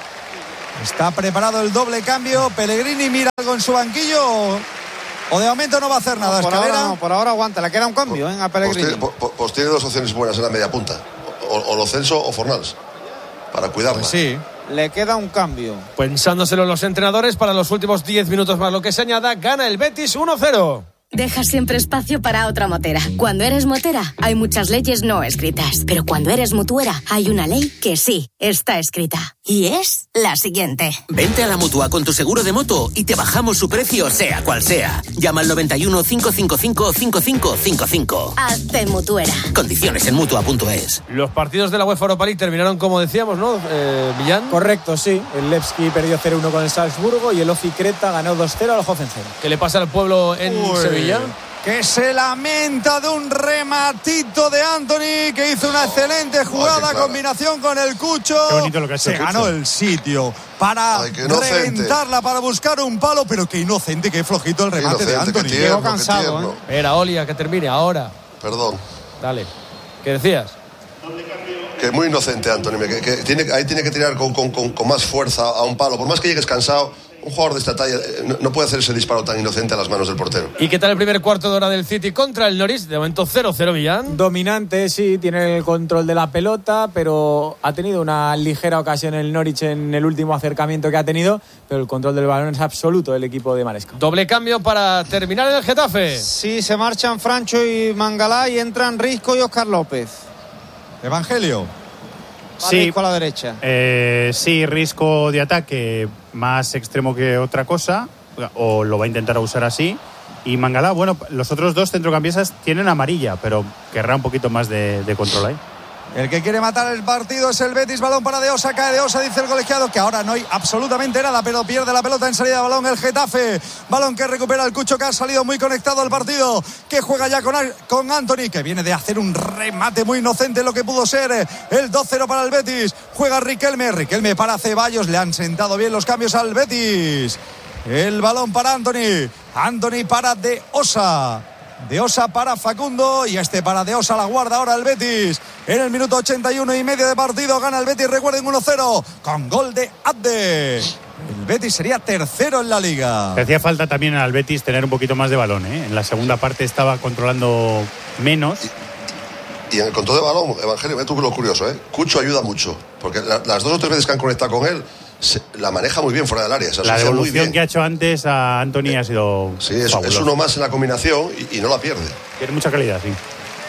Speaker 11: Está preparado el doble cambio. Pellegrini mira algo en su banquillo. O de momento no va a hacer nada.
Speaker 6: No, por,
Speaker 11: Escalera.
Speaker 6: ahora no, por ahora aguanta. Le queda un cambio, ¿eh? A Pellegrini.
Speaker 7: Pues tiene, pues, pues tiene dos opciones buenas en la media punta. O, o Lo Celso o Fornals. Para cuidarla.
Speaker 11: Pues sí.
Speaker 6: le queda un cambio.
Speaker 5: Pensándoselo los entrenadores para los últimos diez minutos más lo que se añada, gana el Betis uno cero.
Speaker 19: Deja siempre espacio para otra motera. Cuando eres motera, hay muchas leyes no escritas. Pero cuando eres mutuera, hay una ley que sí está escrita. Y es la siguiente.
Speaker 20: Vente a la Mutua con tu seguro de moto y te bajamos su precio sea cual sea. Llama al noventa y uno, cinco cinco cinco, cinco cinco cinco cinco.
Speaker 19: Hazte mutuera.
Speaker 20: Condiciones en Mutua punto es.
Speaker 5: Los partidos de la UEFA Europa League terminaron como decíamos, ¿no, eh, Millán?
Speaker 14: Correcto, sí. El Levski perdió cero uno con el Salzburgo y el Ofi Creta ganó dos cero al Hoffenheim.
Speaker 5: ¿Qué le pasa al pueblo en
Speaker 11: Uy.
Speaker 5: Sevilla?
Speaker 11: Que se lamenta de un rematito de Anthony, que hizo una excelente jugada, combinación con el Cucho.
Speaker 8: Qué bonito lo que ha hecho
Speaker 11: se
Speaker 8: el Cucho.
Speaker 11: ganó el sitio para
Speaker 7: Ay, qué inocente.
Speaker 11: reventarla, para buscar un palo, pero qué inocente, qué flojito el remate de Anthony.
Speaker 7: Tierno,
Speaker 6: Llegó cansado,
Speaker 7: tierno.
Speaker 6: ¿eh?
Speaker 5: Era Olia, que termine ahora.
Speaker 7: Perdón.
Speaker 5: Dale. ¿Qué decías?
Speaker 7: Que muy inocente, Anthony. Que, que tiene, ahí tiene que tirar con, con, con, con más fuerza a un palo. Por más que llegues cansado, un jugador de esta talla no, no puede hacer ese disparo tan inocente a las manos del portero.
Speaker 5: ¿Y qué tal el primer cuarto de hora del City contra el Norwich? De momento cero cero, Millán.
Speaker 14: Dominante, sí, tiene el control de la pelota, pero ha tenido una ligera ocasión el Norwich en el último acercamiento que ha tenido, pero el control del balón es absoluto del equipo de Maresca.
Speaker 5: Doble cambio para terminar en el Getafe.
Speaker 6: Sí, se marchan Francho y Mangalá y entran Risco y Óscar López.
Speaker 11: Evangelio.
Speaker 8: Sí,
Speaker 6: Risco a la derecha.
Speaker 8: Eh, sí, Risco de ataque más extremo que otra cosa, o lo va a intentar usar así. Y Mangalá, bueno, los otros dos centrocampistas tienen amarilla, pero querrá un poquito más de, de control ahí.
Speaker 11: El que quiere matar el partido es el Betis. Balón para De Osa, cae De Osa, dice el colegiado que ahora no hay absolutamente nada, pero pierde la pelota en salida de balón el Getafe. Balón que recupera el Cucho, que ha salido muy conectado al partido, que juega ya con, con Anthony, que viene de hacer un remate muy inocente, lo que pudo ser el dos cero para el Betis. Juega Riquelme, Riquelme para Ceballos, le han sentado bien los cambios al Betis. El balón para Anthony, Anthony para De Osa. De Osa para Facundo y este para De Osa, la guarda ahora el Betis. En el minuto ochenta y uno y medio de partido gana el Betis, recuerden, uno cero con gol de Abde. El Betis sería tercero en la liga.
Speaker 8: Le hacía falta también al Betis tener un poquito más de balón, ¿eh? En la segunda parte estaba controlando menos.
Speaker 7: Y, y en el control de balón, Evangelio, ve tú lo curioso, ¿eh? Cucho ayuda mucho, porque la, las dos o tres veces que han conectado con él, se, la maneja muy bien fuera del área. Se
Speaker 8: la devolución que ha hecho antes a Anthony eh, ha sido
Speaker 7: sí, es, es uno más en la combinación y, y no la pierde.
Speaker 8: Tiene mucha calidad, sí.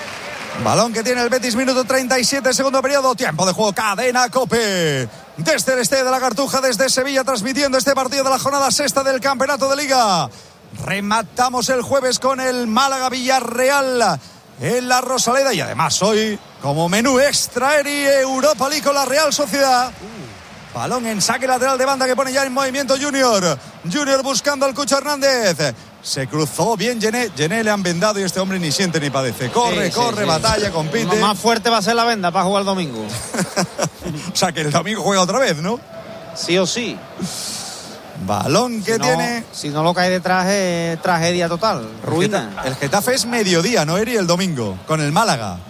Speaker 11: Balón que tiene el Betis, minuto treinta y siete, segundo periodo, tiempo de juego, Cadena COPE. Desde el Estadio de la Cartuja, desde Sevilla, transmitiendo este partido de la jornada sexta del Campeonato de Liga. Rematamos el jueves con el Málaga Villarreal en la Rosaleda y además hoy, como menú extra, Eri, Europa League con la Real Sociedad. Balón en saque lateral de banda que pone ya en movimiento Junior. Junior buscando al Cucho Hernández. Se cruzó bien Gené. Gené le han vendado y este hombre ni siente ni padece. Corre, sí, corre, sí, batalla, sí. compite.
Speaker 6: Más fuerte va a ser la venda para jugar el domingo.
Speaker 11: O sea que el domingo juega otra vez, ¿no?
Speaker 6: Sí o sí.
Speaker 11: Balón que
Speaker 6: si no,
Speaker 11: tiene.
Speaker 6: Si no lo cae detrás es tragedia total. Ruina.
Speaker 11: El Getafe, el Getafe es mediodía, ¿no, Eri? El domingo. Con el Málaga.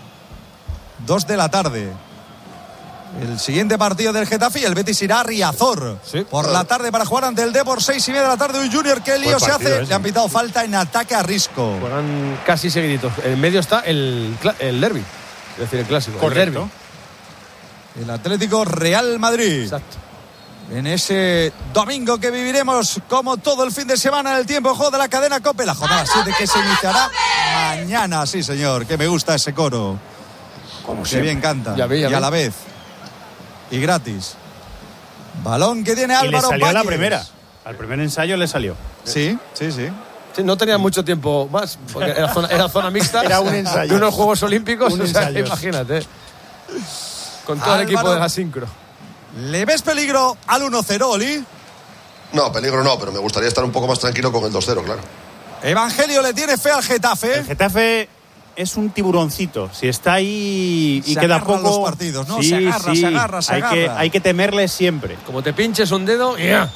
Speaker 11: Dos de la tarde. El siguiente partido del Getafe y el Betis irá a Riazor sí, por claro. la tarde para jugar ante el Depor, seis y media de la tarde. Un Junior, qué lío se hace. Ese. Le han pitado falta en ataque a Risco.
Speaker 5: Juegan casi seguiditos. En medio está el, el derbi, es decir, el clásico.
Speaker 11: Correcto. El, el Atlético Real Madrid.
Speaker 5: Exacto.
Speaker 11: En ese domingo que viviremos como todo el fin de semana en el tiempo de juego de la cadena COPE. La jornada siete que se iniciará mañana. Sí, señor, que me gusta ese coro. Como que bien canta.
Speaker 5: Ya vi, ya
Speaker 11: y
Speaker 5: vi.
Speaker 11: a la vez. Y gratis. Balón que tiene Álvaro
Speaker 8: y le salió
Speaker 11: Páquez.
Speaker 8: La primera. Al primer ensayo le salió.
Speaker 11: Sí, sí, sí.
Speaker 5: Sí, no tenía mucho tiempo más, porque era zona, era zona mixta.
Speaker 8: Era un ensayo.
Speaker 5: De unos Juegos Olímpicos,
Speaker 8: un
Speaker 5: o sea,
Speaker 8: ensayo.
Speaker 5: Imagínate. Con todo
Speaker 11: Álvaro,
Speaker 5: el equipo de la Sincro.
Speaker 11: ¿Le ves peligro al uno cero, Oli?
Speaker 7: No, peligro no, pero me gustaría estar un poco más tranquilo con el dos cero, claro.
Speaker 11: Evangelio le tiene fe al Getafe.
Speaker 8: El Getafe es un tiburoncito. Si está ahí y
Speaker 11: se
Speaker 8: queda poco.
Speaker 11: Los partidos, ¿no?
Speaker 8: Sí,
Speaker 11: se agarra,
Speaker 8: sí.
Speaker 11: se agarra, se
Speaker 8: hay
Speaker 11: agarra.
Speaker 8: Que, hay que temerle siempre.
Speaker 5: Como te pinches un dedo, ya. Yeah.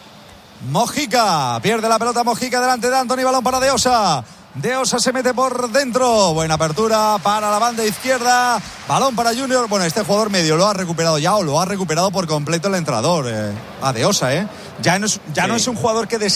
Speaker 11: Mojica, pierde la pelota Mojica delante de Anthony, balón para De Osa. De Osa se mete por dentro. Buena apertura para la banda izquierda. Balón para Junior. Bueno, este jugador medio lo ha recuperado ya o lo ha recuperado por completo el entrenador. Eh, a De Osa, ¿eh? Ya no es, ya sí. no es un jugador que